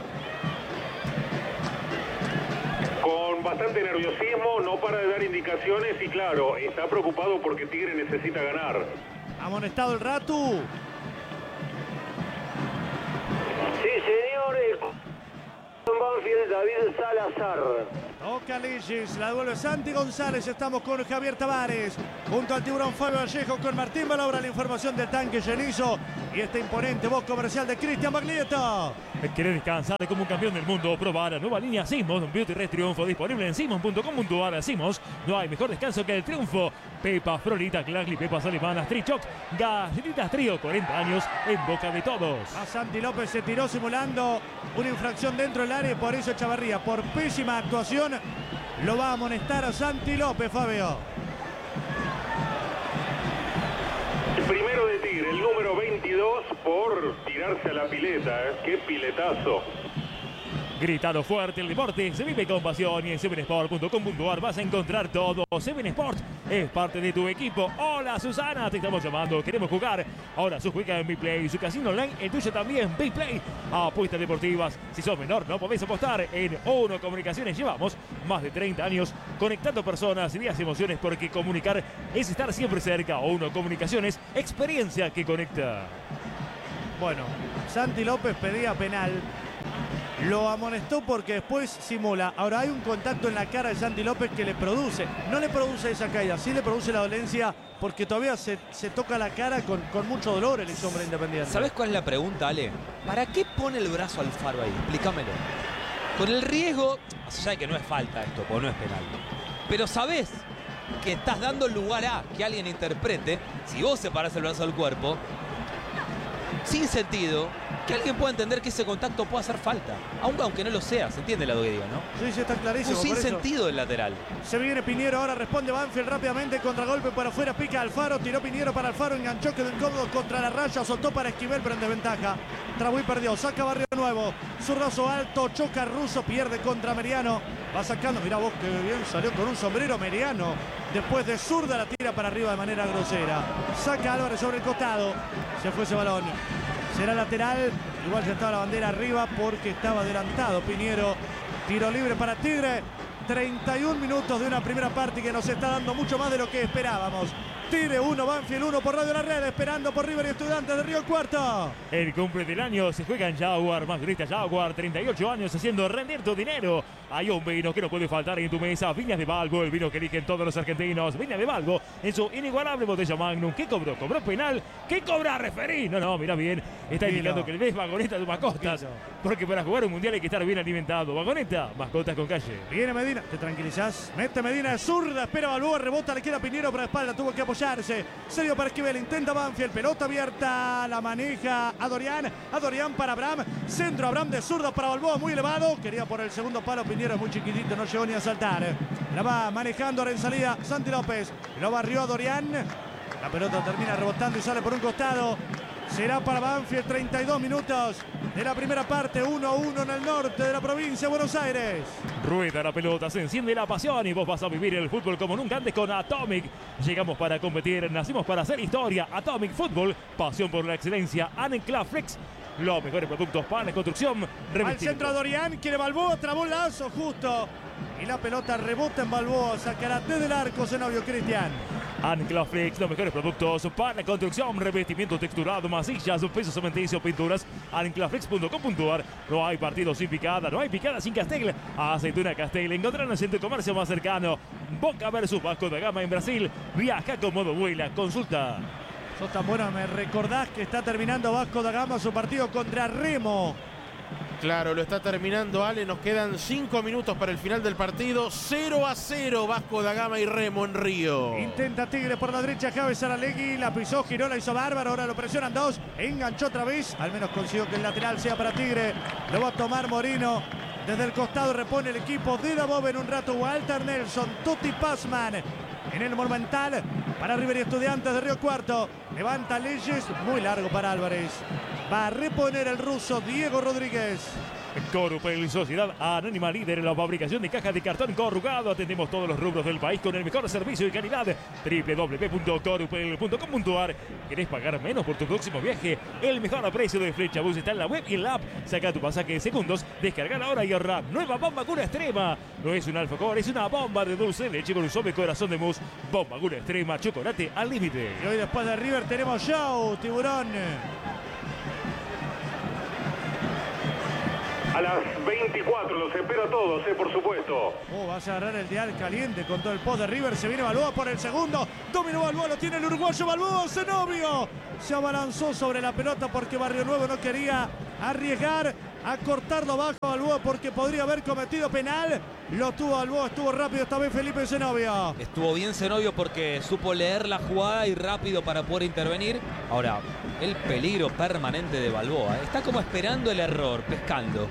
Con bastante nerviosismo, no para de dar indicaciones y claro, está preocupado porque Tigre necesita ganar. Amonestado el Ratu. Sí, señor. El Banfield, David Salazar. Toca Lillis, la devuelve Santi González. Estamos con Javier Tavares, junto al tiburón Fabio Vallejo, con Martín Balobra. La información del tanque Genizo y este imponente voz comercial de Cristian Baglietto. ¿Querés descansar como un campeón del mundo? Probar la nueva línea Simons, un Beauty Rest Triunfo, disponible en simons punto com punto a r. Simons, no hay mejor descanso que el triunfo. Pepas, Florita, Clagli, Pepas alemanas, Trichoc, Galletitas Trío, cuarenta años en boca de todos. A Santi López se tiró simulando una infracción dentro del área y por eso Chavarría, por pésima actuación, lo va a amonestar a Santi López, Fabio. El primero de Tigre, el número veintidós, por tirarse a la pileta. ¿eh? ¡Qué piletazo! Gritado fuerte, el deporte se vive con pasión y en seven sport punto com punto a r vas a encontrar todo. Seven Sport es parte de tu equipo. Hola Susana, te estamos llamando, queremos jugar. Ahora su juega en BPlay, su casino online, el tuyo también, BPlay. Apuestas deportivas, si sos menor no podés apostar. En Uno Comunicaciones llevamos más de treinta años conectando personas, ideas y emociones, porque comunicar es estar siempre cerca. Uno Comunicaciones, experiencia que conecta. Bueno, Santi López pedía penal. Lo amonestó porque después simula. Ahora hay un contacto en la cara de Santi López que le produce, no le produce esa caída, sí le produce la dolencia porque todavía se, se toca la cara con, con mucho dolor el ex hombre Independiente. ¿Sabes cuál es la pregunta, Ale? ¿Para qué pone el brazo Alfaro ahí? Explícamelo. Con el riesgo, más allá de que no es falta esto, porque no es penal, pero sabés que estás dando lugar a que alguien interprete, si vos separás el brazo del cuerpo, sin sentido, que alguien pueda entender que ese contacto puede hacer falta, aunque, aunque no lo sea, se entiende lo que digo, ¿no? Sí, sí, está clarísimo. Un sin sentido del lateral. Se viene Piñero, ahora responde Banfield rápidamente, contragolpe para afuera, pica Alfaro, tiró Piñero para Alfaro, enganchó, quedó incómodo contra la raya, soltó para Esquivel, pero en desventaja. Trabuí perdió, saca Barrio Nuevo, zurrazo alto, choca Russo, pierde contra Meriano, va sacando, mirá vos que bien salió con un sombrero Meriano, después de zurda la tira para arriba de manera grosera, saca Álvarez sobre el costado, se fue ese balón. Será lateral, igual ya estaba la bandera arriba porque estaba adelantado Piñero. Tiro libre para Tigre. treinta y un minutos de una primera parte que nos está dando mucho más de lo que esperábamos. Tigre uno, Banfield uno por Radio La Red, esperando por River y Estudiantes de Río Cuarto. El cumple del año se juega en Jaguar, más grita Jaguar, treinta y ocho años haciendo rendir tu dinero. Hay un vino que no puede faltar en tu mesa, Viñas de Balbo, el vino que eligen todos los argentinos. Viñas de Balbo en su inigualable botella Magnum. ¿Qué cobró? ¿Cobró penal? ¿Qué cobra referí? No, no, mira bien, está indicando que le des vagoneta a tus mascotas, porque para jugar un mundial hay que estar bien alimentado. Vagoneta, mascotas con calle. Viene Medina, te tranquilizás, mete Medina de zurda, espera Balboa, rebota, le queda Piñero para la espalda, tuvo que apoyarse. Serio para Esquivel, intenta Banfield, pelota abierta, la maneja a Dorian, a Dorian para Abraham, centro Abraham de zurda para Balboa, muy elevado, quería por el segundo palo, Piñero es muy chiquitito, no llegó ni a saltar. La va manejando ahora en salida Santi López, lo barrió a Dorian, la pelota termina rebotando y sale por un costado. Será para Banfield, treinta y dos minutos de la primera parte, uno a uno en el norte de la provincia de Buenos Aires. Rueda la pelota, se enciende la pasión y vos vas a vivir el fútbol como nunca antes con Atomic. Llegamos para competir, nacimos para hacer historia. Atomic Fútbol, pasión por la excelencia. Anclaflex, los mejores productos para la construcción. Al centro a Dorian, quiere Balboa, trabó el lazo justo. Y la pelota rebota en Balboa, sacará desde el arco Zenobio Cristian. Anclaflex, los mejores productos para la construcción, revestimiento texturado, masillas, peso cementicio, pinturas. Anclaflex punto com punto a r. No hay partido sin picada, no hay picada sin Castel. Aceituna Castel, encontrarnos en tu comercio más cercano. Boca versus Vasco da Gama en Brasil. Viaja con modo vuela, consulta. Sos tan bueno, me recordás que está terminando Vasco da Gama su partido contra Remo. Claro, lo está terminando, Ale. Nos quedan cinco minutos para el final del partido. cero a cero Vasco da Gama y Remo en Río. Intenta Tigre por la derecha, Javes Saralegui. La pisó, giró, la hizo bárbaro. Ahora lo presionan dos. Enganchó otra vez. Al menos consiguió que el lateral sea para Tigre. Lo va a tomar Morino. Desde el costado repone el equipo de Dabove en un rato. Walter Nelson, Tutti Passman. En el Monumental para River y Estudiantes de Río Cuarto. Levanta Leyes, muy largo para Álvarez. Va a reponer el ruso Diego Rodríguez. Corupel, sociedad anónima líder en la fabricación de cajas de cartón corrugado. Atendemos todos los rubros del país con el mejor servicio y calidad. doble u doble u doble u punto corupel punto com punto a r. ¿Querés pagar menos por tu próximo viaje? El mejor precio de Flechabús está en la web y en la app. Saca tu pasaje en segundos, descarga ahora y ahorra. Nueva bomba cura extrema. No es un alfacor, es una bomba de dulce de leche con un suave corazón de mousse. Bomba cura extrema, chocolate al límite. Y hoy después de River tenemos show, Tiburón. a las veinticuatro. Los espera a todos, eh, por supuesto. Oh, va a cerrar el dial caliente con todo el post de River. Se viene Balboa por el segundo. Dominó Balboa, lo tiene el uruguayo Balboa. Zenobio se abalanzó sobre la pelota porque Barrio Nuevo no quería arriesgar a cortarlo bajo Balboa porque podría haber cometido penal. Lo tuvo Balboa, estuvo rápido esta vez Felipe Zenobio. Estuvo bien Zenobio porque supo leer la jugada y rápido para poder intervenir. Ahora, el peligro permanente de Balboa. Está como esperando el error, pescando.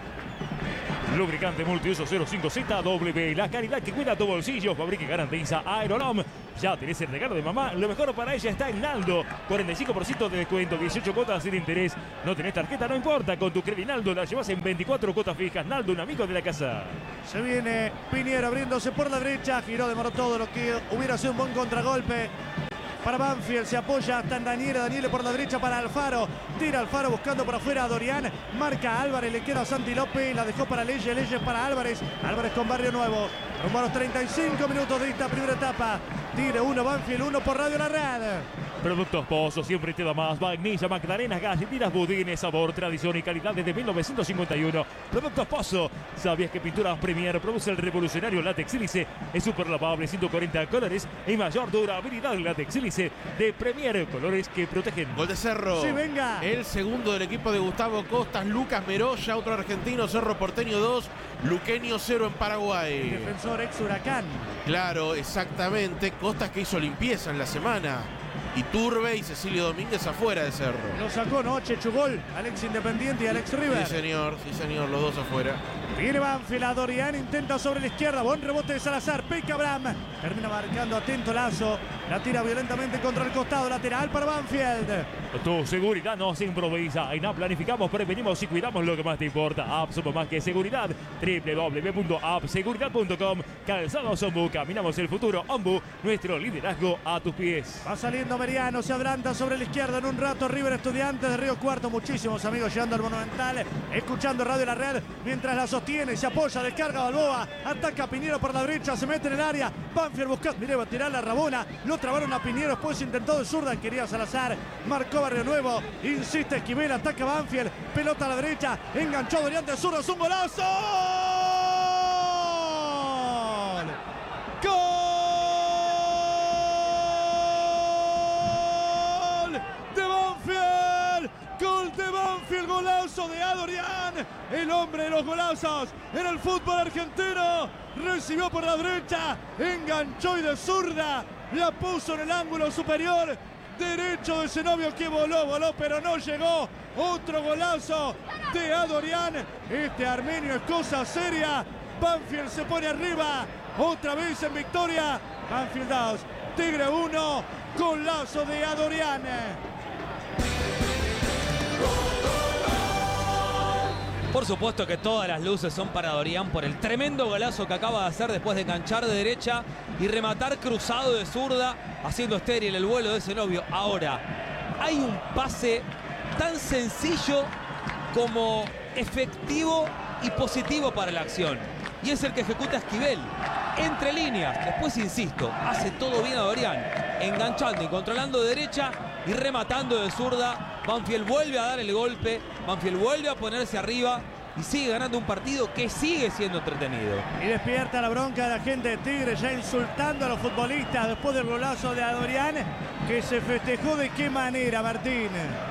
Lubricante multiuso cero cinco Z W, la calidad que cuida tu bolsillo, fabrica y garantiza Aerolom. Ya tenés el regalo de mamá, lo mejor para ella está en Naldo. cuarenta y cinco por ciento de descuento, dieciocho cuotas sin interés. No tenés tarjeta, no importa, con tu crédito Naldo la llevas en veinticuatro cuotas fijas. Naldo, un amigo de la casa. Se viene Piñero abriéndose por la derecha, giró, demoró todo lo que hubiera sido un buen contragolpe. Para Banfield, se apoya hasta en Daniele, Daniele por la derecha para Alfaro, tira Alfaro buscando por afuera a Dorian, marca a Álvarez, le queda a Santi López, la dejó para Leyes, Leyes para Álvarez, Álvarez con Barrio Nuevo, rumbo a los treinta y cinco minutos de esta primera etapa, Tigre uno, Banfield uno por Radio La Red. Productos Pozo, siempre te da más. Vainilla, magdalenas, galletitas, budines, sabor, tradición y calidad desde mil novecientos cincuenta y uno. Productos Pozo. ¿Sabías que Pinturas Premier produce el revolucionario látex sílice? Es súper lavable, ciento cuarenta colores y mayor durabilidad. Látex sílice de Premier, colores que protegen. Gol de Cerro. Sí, venga. El segundo del equipo de Gustavo Costas, Lucas Meroya, otro argentino, Cerro Porteño dos, Luqueño cero en Paraguay. Defensor ex Huracán. Claro, exactamente. Costas que hizo limpieza en la semana. Iturbe y Cecilio Domínguez afuera de Cerro. Lo sacó noche, Chugol, Alex Independiente y Alex River. Sí, señor, sí, señor, los dos afuera. Viene Banfield a Dorian, intenta sobre la izquierda, buen rebote de Salazar, pica Abraham, termina marcando atento Lazo, la tira violentamente contra el costado, lateral para Banfield. Tu seguridad no se improvisa. En App planificamos, prevenimos y cuidamos lo que más te importa. App somos más que seguridad. w w w punto app seguridad punto com. Calzados Ombu, caminamos el futuro. Ombu, nuestro liderazgo a tus pies. Va saliendo Meriano, se adelanta sobre la izquierda en un rato River Estudiantes de Río Cuarto. Muchísimos amigos llegando al Monumental, escuchando Radio La Red, mientras la sostiene, se apoya, descarga Balboa, ataca a Piñero por la derecha, se mete en el área, Banfield buscando, mire, va a tirar la Rabona, lo trabaron a Piñero, después intentó de zurda, quería Salazar, marcó Barrio Nuevo, insiste Esquivel, ataca Banfield, pelota a la derecha, enganchó Dorian de zurda, es un golazo. ¡Gol! ¡De Banfield! ¡Gol de Banfield! ¡Golazo de Adorian! El hombre de los golazos en el fútbol argentino. Recibió por la derecha, enganchó y de zurda la puso en el ángulo superior derecho de Zenobio, que voló, voló, pero no llegó. Otro golazo de Adorian. Este armenio es cosa seria. Banfield se pone arriba, otra vez en victoria. Banfield dos, Tigre uno, golazo de Adorian. Por supuesto que todas las luces son para Dorian por el tremendo golazo que acaba de hacer después de enganchar de derecha y rematar cruzado de zurda, haciendo estéril el vuelo de Zenobio. Ahora, hay un pase tan sencillo como efectivo y positivo para la acción. Y es el que ejecuta Esquivel. Entre líneas, después insisto, hace todo bien a Dorian, enganchando y controlando de derecha y rematando de zurda. Banfield vuelve a dar el golpe, Banfield vuelve a ponerse arriba y sigue ganando un partido que sigue siendo entretenido. Y despierta la bronca de la gente de Tigre, ya insultando a los futbolistas después del golazo de Adorian, que se festejó de qué manera, Martín.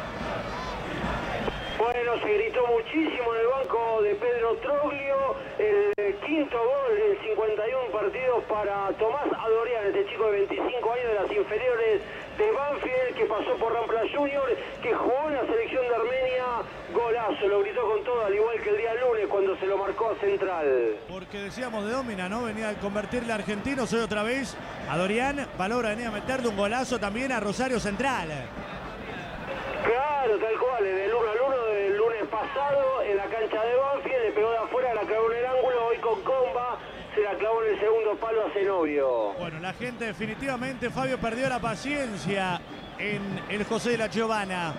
Bueno, se gritó muchísimo en el banco de Pedro Troglio, el quinto gol en cincuenta y uno partidos para Tomás Adorian, este chico de veinticinco años de las inferiores de Banfield, que pasó por Rampla Junior, que jugó en la selección de Armenia. Golazo, lo gritó con todo, al igual que el día lunes cuando se lo marcó a Central. Porque decíamos de Domina, ¿no? Venía a convertirle a argentinos, hoy otra vez Adorian valora, venía a meterle un golazo también a Rosario Central. Claro, tal cual, en el uno al uno del lunes pasado, en la cancha de Banfield, le pegó de afuera, la clavó en el ángulo, hoy con comba, se la clavó en el segundo palo a Zenobio. Bueno, la gente definitivamente, Fabio, perdió la paciencia en el José de la Giovanna.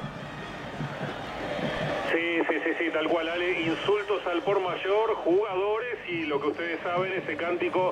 Sí, sí, sí, sí, tal cual, Ale. Insultos al por mayor, jugadores y lo que ustedes saben, ese cántico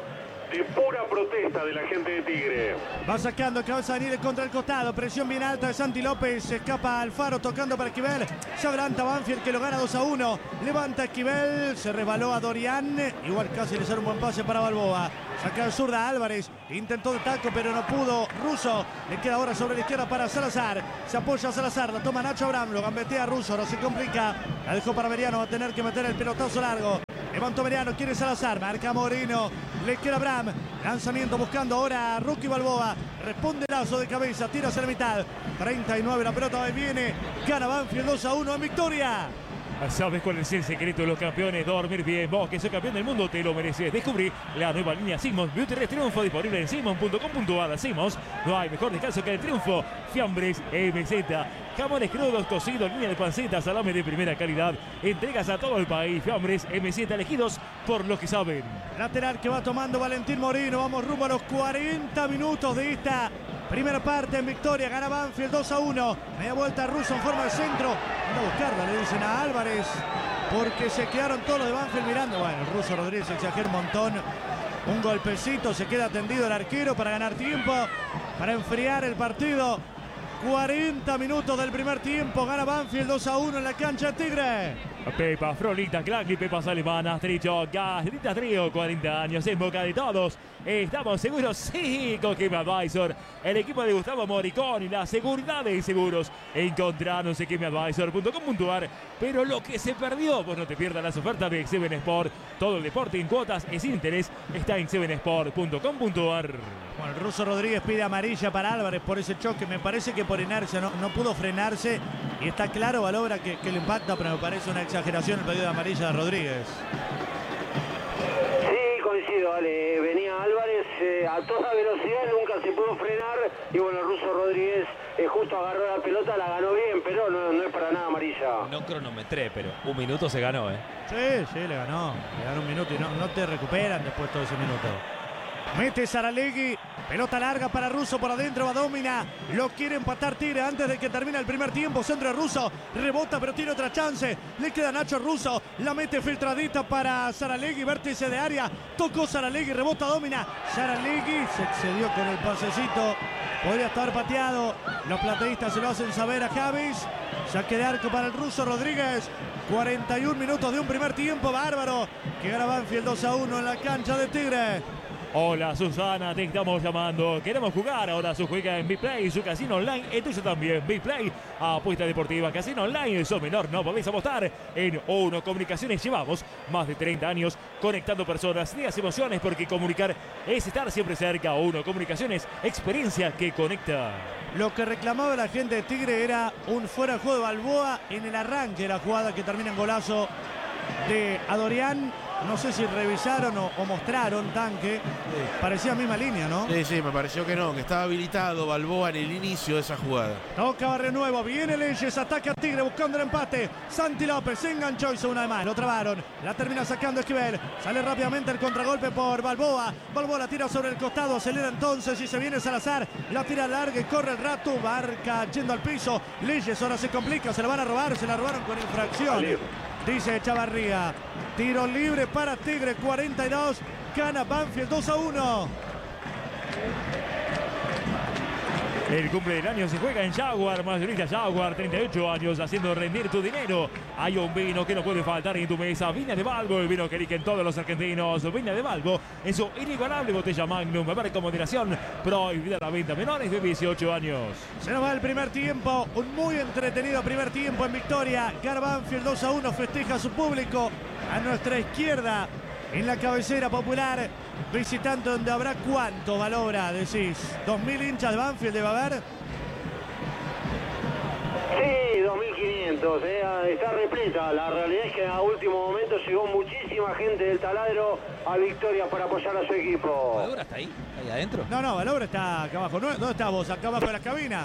de pura protesta de la gente de Tigre. Va sacando cabeza Daniel contra el costado. Presión bien alta de Santi López. Se escapa Alfaro tocando para Esquivel. Se adelanta Banfield que lo gana dos a uno. Levanta Esquivel. Se resbaló a Dorian. Igual casi le sale un buen pase para Balboa. Saca de zurda Álvarez. Intentó de taco pero no pudo. Russo. Le queda ahora sobre la izquierda para Salazar. Se apoya a Salazar. La toma Nacho Abraham. Lo gambetea Russo. No se complica. La dejó para Veriano. Va a tener que meter el pelotazo largo. Levantó Veriano. Quiere Salazar. Marca Moreno. Le queda Abraham. Lanzamiento buscando ahora a Rookie Balboa. Responde lazo de cabeza. Tira hacia la mitad. treinta y nueve. La pelota viene. Gana Banfield dos a uno en victoria. ¿Sabes cuál es el secreto de los campeones? Dormir bien. Vos que sos campeón del mundo te lo mereces. Descubrí la nueva línea Simmons Beauty Rest Triunfo disponible en simmons punto com punto a r. Simmons, no hay mejor descanso que el triunfo. Fiambres M Z. Jamones crudos, cocidos, línea de panceta, salame de primera calidad. Entregas a todo el país. Fiambres M Z elegidos por los que saben. Lateral que va tomando Valentín Moreno. Vamos rumbo a los cuarenta minutos de esta primera parte en victoria. Gana Banfield dos a uno. Media vuelta Russo en forma de centro. Anda a buscarla, le dicen a Álvarez. Porque se quedaron todos los de Banfield mirando. Bueno, el Russo Rodríguez exagera un montón. Un golpecito, se queda tendido el arquero para ganar tiempo. Para enfriar el partido. cuarenta minutos del primer tiempo. Gana Banfield dos a uno en la cancha de Tigre. Pepa, Frolita, Clagli, Pepas Alemanas, Tricho, Galletitas Trío, cuarenta años en boca de todos. ¿Estamos seguros? Sí, con Game Advisor. El equipo de Gustavo Moricón y la seguridad de seguros. Encontranos en game advisor punto com punto a r. Pero lo que se perdió, pues no te pierdas las ofertas de Seven Sport. Todo el deporte en cuotas y sin interés está en seven sport punto com punto a r. Bueno, el Russo Rodríguez pide amarilla para Álvarez por ese choque. Me parece que por inercia no, no pudo frenarse. Y está claro, Valobra, que, que le impacta, pero me parece una exageración el pedido de amarilla de Rodríguez. Sí, coincido, Ale. Venía Álvarez eh, a toda velocidad, nunca se pudo frenar. Y bueno, el Russo Rodríguez eh, justo agarró la pelota, la ganó bien, pero no, no es para nada amarilla. No cronometré, pero un minuto se ganó, ¿eh? Sí, sí, le ganó. Le ganó un minuto y no, no te recuperan después todo ese minuto. Mete Saralegui, pelota larga para Russo por adentro, va Domina, lo quiere empatar Tigre antes de que termine el primer tiempo, centro de Russo, rebota pero tiene otra chance, le queda Nacho Russo, la mete filtradita para Saralegui, vértice de área, tocó Saralegui, rebota Domina, Saralegui se excedió con el pasecito, podría estar pateado, los plateístas se lo hacen saber a Javis, saque de arco para el Russo Rodríguez, cuarenta y un minutos de un primer tiempo bárbaro, que gana Banfield dos a uno en la cancha de Tigre. Hola Susana, te estamos llamando. Queremos jugar. Ahora su juega en BitPlay, su casino online. Entonces también BitPlay, apuesta deportiva, casino online. Sos menor, no podéis apostar. En Uno Comunicaciones llevamos más de treinta años conectando personas, días, emociones, porque comunicar es estar siempre cerca. Uno Comunicaciones, experiencia que conecta. Lo que reclamaba la gente de Tigre era un fuera de juego de Balboa en el arranque de la jugada que termina en golazo de Adorián. No sé si revisaron o, o mostraron Tanque. Sí. Parecía misma línea, ¿no? Sí, sí, me pareció que no, que estaba habilitado Balboa en el inicio de esa jugada. Toca Barrio Nuevo, viene Leyes, ataca a Tigre buscando el empate. Santi López se enganchó, hizo una de más, lo trabaron. La termina sacando Esquivel. Sale rápidamente el contragolpe por Balboa. Balboa la tira sobre el costado, acelera entonces y se viene Salazar. La tira larga y corre el rato. Barca yendo al piso. Leyes ahora se complica, se la van a robar, se la robaron con infracción. Vale. Dice Chavarría. Tiro libre para Tigre, cuarenta y dos. Gana Banfield dos a uno. El cumple del año se juega en Jaguar, mayorista Jaguar, treinta y ocho años haciendo rendir tu dinero. Hay un vino que no puede faltar en tu mesa, Viña de Valvo, el vino que eligen todos los argentinos. Viña de Valvo en su inigualable botella Magnum, beber con moderación, prohibida la venta a menores de dieciocho años. Se nos va el primer tiempo, un muy entretenido primer tiempo en victoria. Gana Banfield dos a uno, festeja a su público a nuestra izquierda. En la cabecera popular, visitante donde habrá cuánto, Valobra, decís. ¿dos mil hinchas de Banfield debe haber? Sí, dos mil quinientos, eh, está repleta. La realidad es que a último momento llegó muchísima gente del Taladro a Victoria para apoyar a su equipo. ¿Valobra está ahí? ¿Ahí adentro? No, no, Valobra está acá abajo. ¿Dónde estás vos? Acá abajo de las cabinas.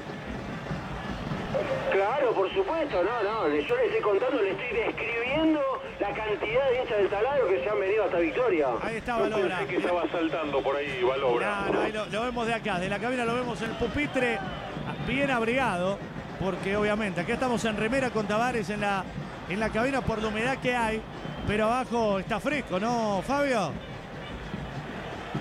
Claro, por supuesto, no, no, yo le estoy contando, le estoy describiendo la cantidad de hinchas del Taladro que se han venido hasta Victoria. Ahí está Yo Valobra. pensé que estaba saltando por ahí Valobra. No, no, ahí lo, lo vemos de acá, de la cabina lo vemos en el pupitre, bien abrigado, porque obviamente acá estamos en remera con Tavares en la, en la cabina por la humedad que hay, pero abajo está fresco, ¿no, Fabio?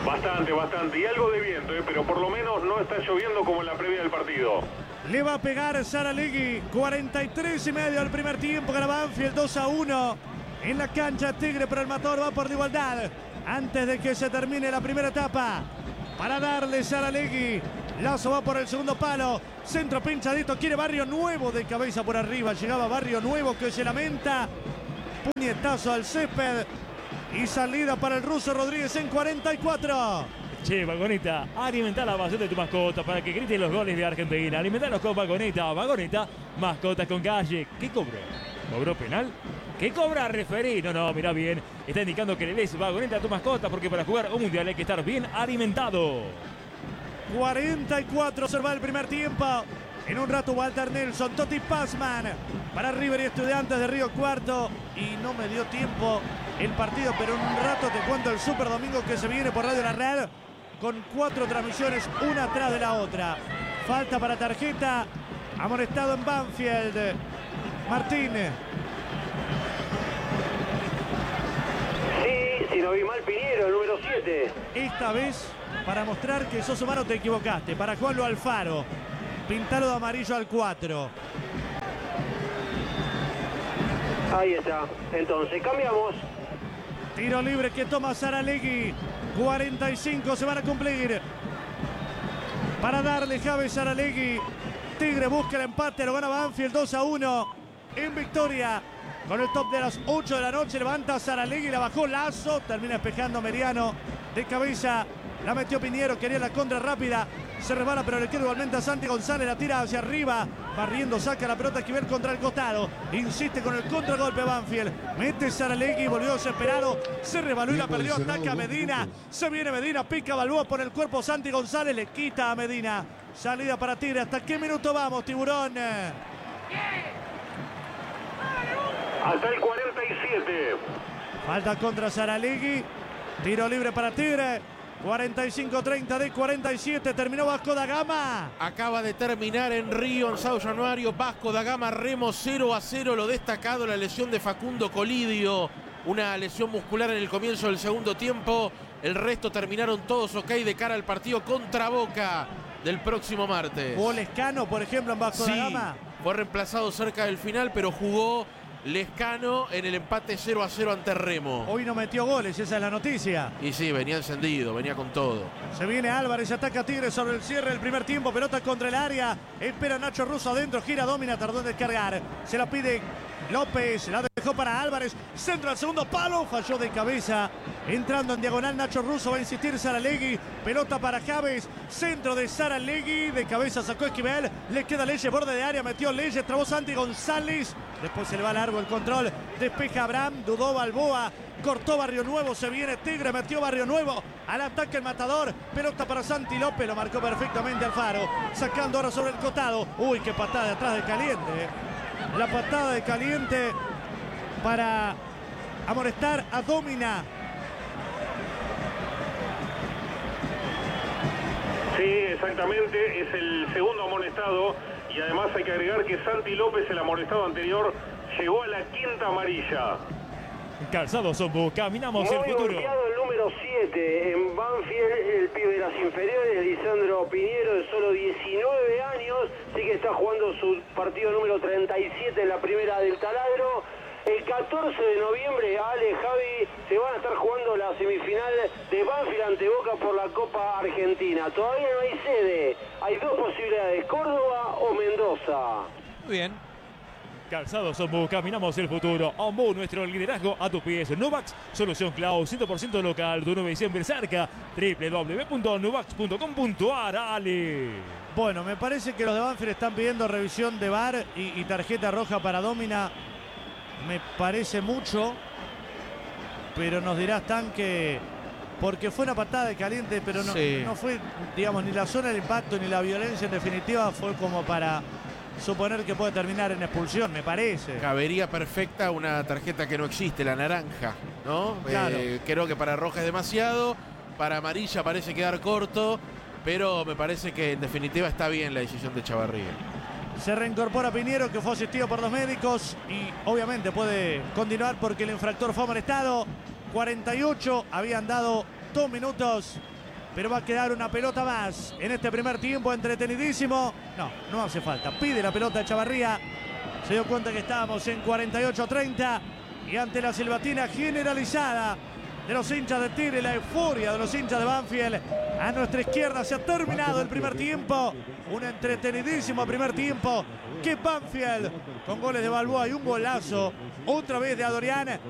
Bastante, bastante. Y algo de viento, ¿eh? Pero por lo menos no está lloviendo como en la previa del partido. Le va a pegar Saralegui. cuarenta y tres y medio al primer tiempo. Gana Banfield dos a uno. En la cancha Tigre, pero el Matador va por la igualdad. Antes de que se termine la primera etapa. Para darle Saralegui. Lazo va por el segundo palo. Centro pinchadito. Quiere Barrio Nuevo de cabeza por arriba. Llegaba Barrio Nuevo que se lamenta. Puñetazo al césped. Y salida para el ruso Rodríguez en cuarenta y cuatro. Che, Vagoneta, alimenta la pasión de tu mascota para que griten los goles de Argentina. Alimentalos con Vagoneta. Vagoneta, mascotas con calle. ¿Qué cobró? ¿Cobró penal? ¿Qué cobra referí? No, no, mira bien. Está indicando que le des Vagoneta a tu mascota porque para jugar un mundial hay que estar bien alimentado. cuarenta y cuatro se va el primer tiempo. En un rato Walter Nelson, Totti Passman para River y Estudiantes de Río Cuarto. Y no me dio tiempo el partido, pero en un rato te cuento el Super Domingo que se viene por Radio La Red con cuatro transmisiones, una atrás de la otra. Falta para tarjeta, amonestado en Banfield. Martín. Sí, si no vi mal, Piñero, el número siete. Esta vez, para mostrar que sos humano, te equivocaste. Para Juanlo Alfaro. Pintalo de amarillo al cuatro. Ahí está. Entonces, cambiamos. Tiro libre que toma Saralegui. cuarenta y cinco se van a cumplir. Para darle Javi Saralegui. Tigre busca el empate. Lo gana Banfield dos a uno. En victoria. Con el top de las ocho de la noche. Levanta Saralegui. La bajó Lazo. Termina despejando Meriano. De cabeza. La metió Piñero. Quería la contra rápida. Se resbala, pero le queda igualmente a Santi González. La tira hacia arriba. Barriendo, saca la pelota Esquivel contra el costado. Insiste con el contragolpe Banfield. Mete Saralegui, volvió desesperado. Se rebaló y la perdió. Ataca a Medina. Se viene Medina. Pica Balboa por el cuerpo. Santi González le quita a Medina. Salida para Tigre. ¿Hasta qué minuto vamos, Tiburón? Hasta el cuarenta y siete. Falta contra Saralegui. Tiro libre para Tigre. cuarenta y cinco treinta de cuarenta y siete. Terminó Vasco da Gama. Acaba de terminar en Río, en Sao Januario. Vasco da Gama, Remo cero a cero. Lo destacado, la lesión de Facundo Colidio. Una lesión muscular en el comienzo del segundo tiempo. El resto terminaron todos ok de cara al partido contra Boca del próximo martes. Jugó Lescano, por ejemplo, en Vasco Sí, da Gama. fue reemplazado cerca del final, pero jugó Lescano en el empate cero a cero ante Remo. Hoy no metió goles, esa es la noticia. Y sí, venía encendido, venía con todo. Se viene Álvarez, ataca a Tigre sobre el cierre del primer tiempo. Pelota contra el área. Espera Nacho Russo adentro, gira, domina, tardó en descargar. Se la pide López, la dejó para Álvarez. Centro al segundo palo, falló de cabeza. Entrando en diagonal Nacho Russo, va a insistir Saralegui. Pelota para Javes, centro de Saralegui. De cabeza sacó Esquivel, le queda Leyes, borde de área, metió Leyes, trabó Santi González. Después se le va largo el control, despeja Abraham, dudó Balboa. Cortó Barrio Nuevo, se viene Tigre, metió Barrio Nuevo. Al ataque el Matador, pelota para Santi López, lo marcó perfectamente Alfaro. Sacando ahora sobre el costado. Uy, qué patada de atrás de Caliente. La patada de Caliente para amonestar a Domina. Sí, exactamente, es el segundo amonestado y además hay que agregar que Santi López, el amonestado anterior, llegó a la quinta amarilla. Calzados Sombu, caminamos Muy el futuro. golpeado el número siete en Banfield, el pibe de las inferiores, Lisandro Piñero, de solo diecinueve años, sí que está jugando su partido número treinta y siete en la primera del Taladro. El catorce de noviembre, Ale, Javi, se van a estar jugando la semifinal de Banfield ante Boca por la Copa Argentina. Todavía no hay sede, hay dos posibilidades, Córdoba o Mendoza. Muy bien. Calzados Ombu, caminamos el futuro. Ombu, nuestro liderazgo a tus pies. Nuvax, solución cloud, cien por ciento local. Tu nueve diciembre cerca. doble u doble u doble u punto nuvax punto com punto a r. Ale. Bueno, me parece que los de Banfield están pidiendo revisión de V A R y, y tarjeta roja para Domina. Me parece mucho, pero nos dirá Stan que porque fue una patada de Caliente, pero no, Sí. no fue, digamos, ni la zona del impacto ni la violencia en definitiva, fue como para suponer que puede terminar en expulsión, me parece. Cabería perfecta una tarjeta que no existe, la naranja, ¿no? Claro. Eh, creo que para roja es demasiado, para amarilla parece quedar corto, pero me parece que en definitiva está bien la decisión de Chavarría. Se reincorpora Piñero, que fue asistido por los médicos y obviamente puede continuar porque el infractor fue amonestado. cuarenta y ocho, habían dado dos minutos pero va a quedar una pelota más en este primer tiempo entretenidísimo. No, no hace falta. Pide la pelota Chavarría. Se dio cuenta que estábamos en cuarenta y ocho a treinta y ante la silbatina generalizada de los hinchas de Tigre, la euforia de los hinchas de Banfield. A nuestra izquierda se ha terminado el primer tiempo. Un entretenidísimo primer tiempo que Banfield, con goles de Balboa y un golazo otra vez de Adorián,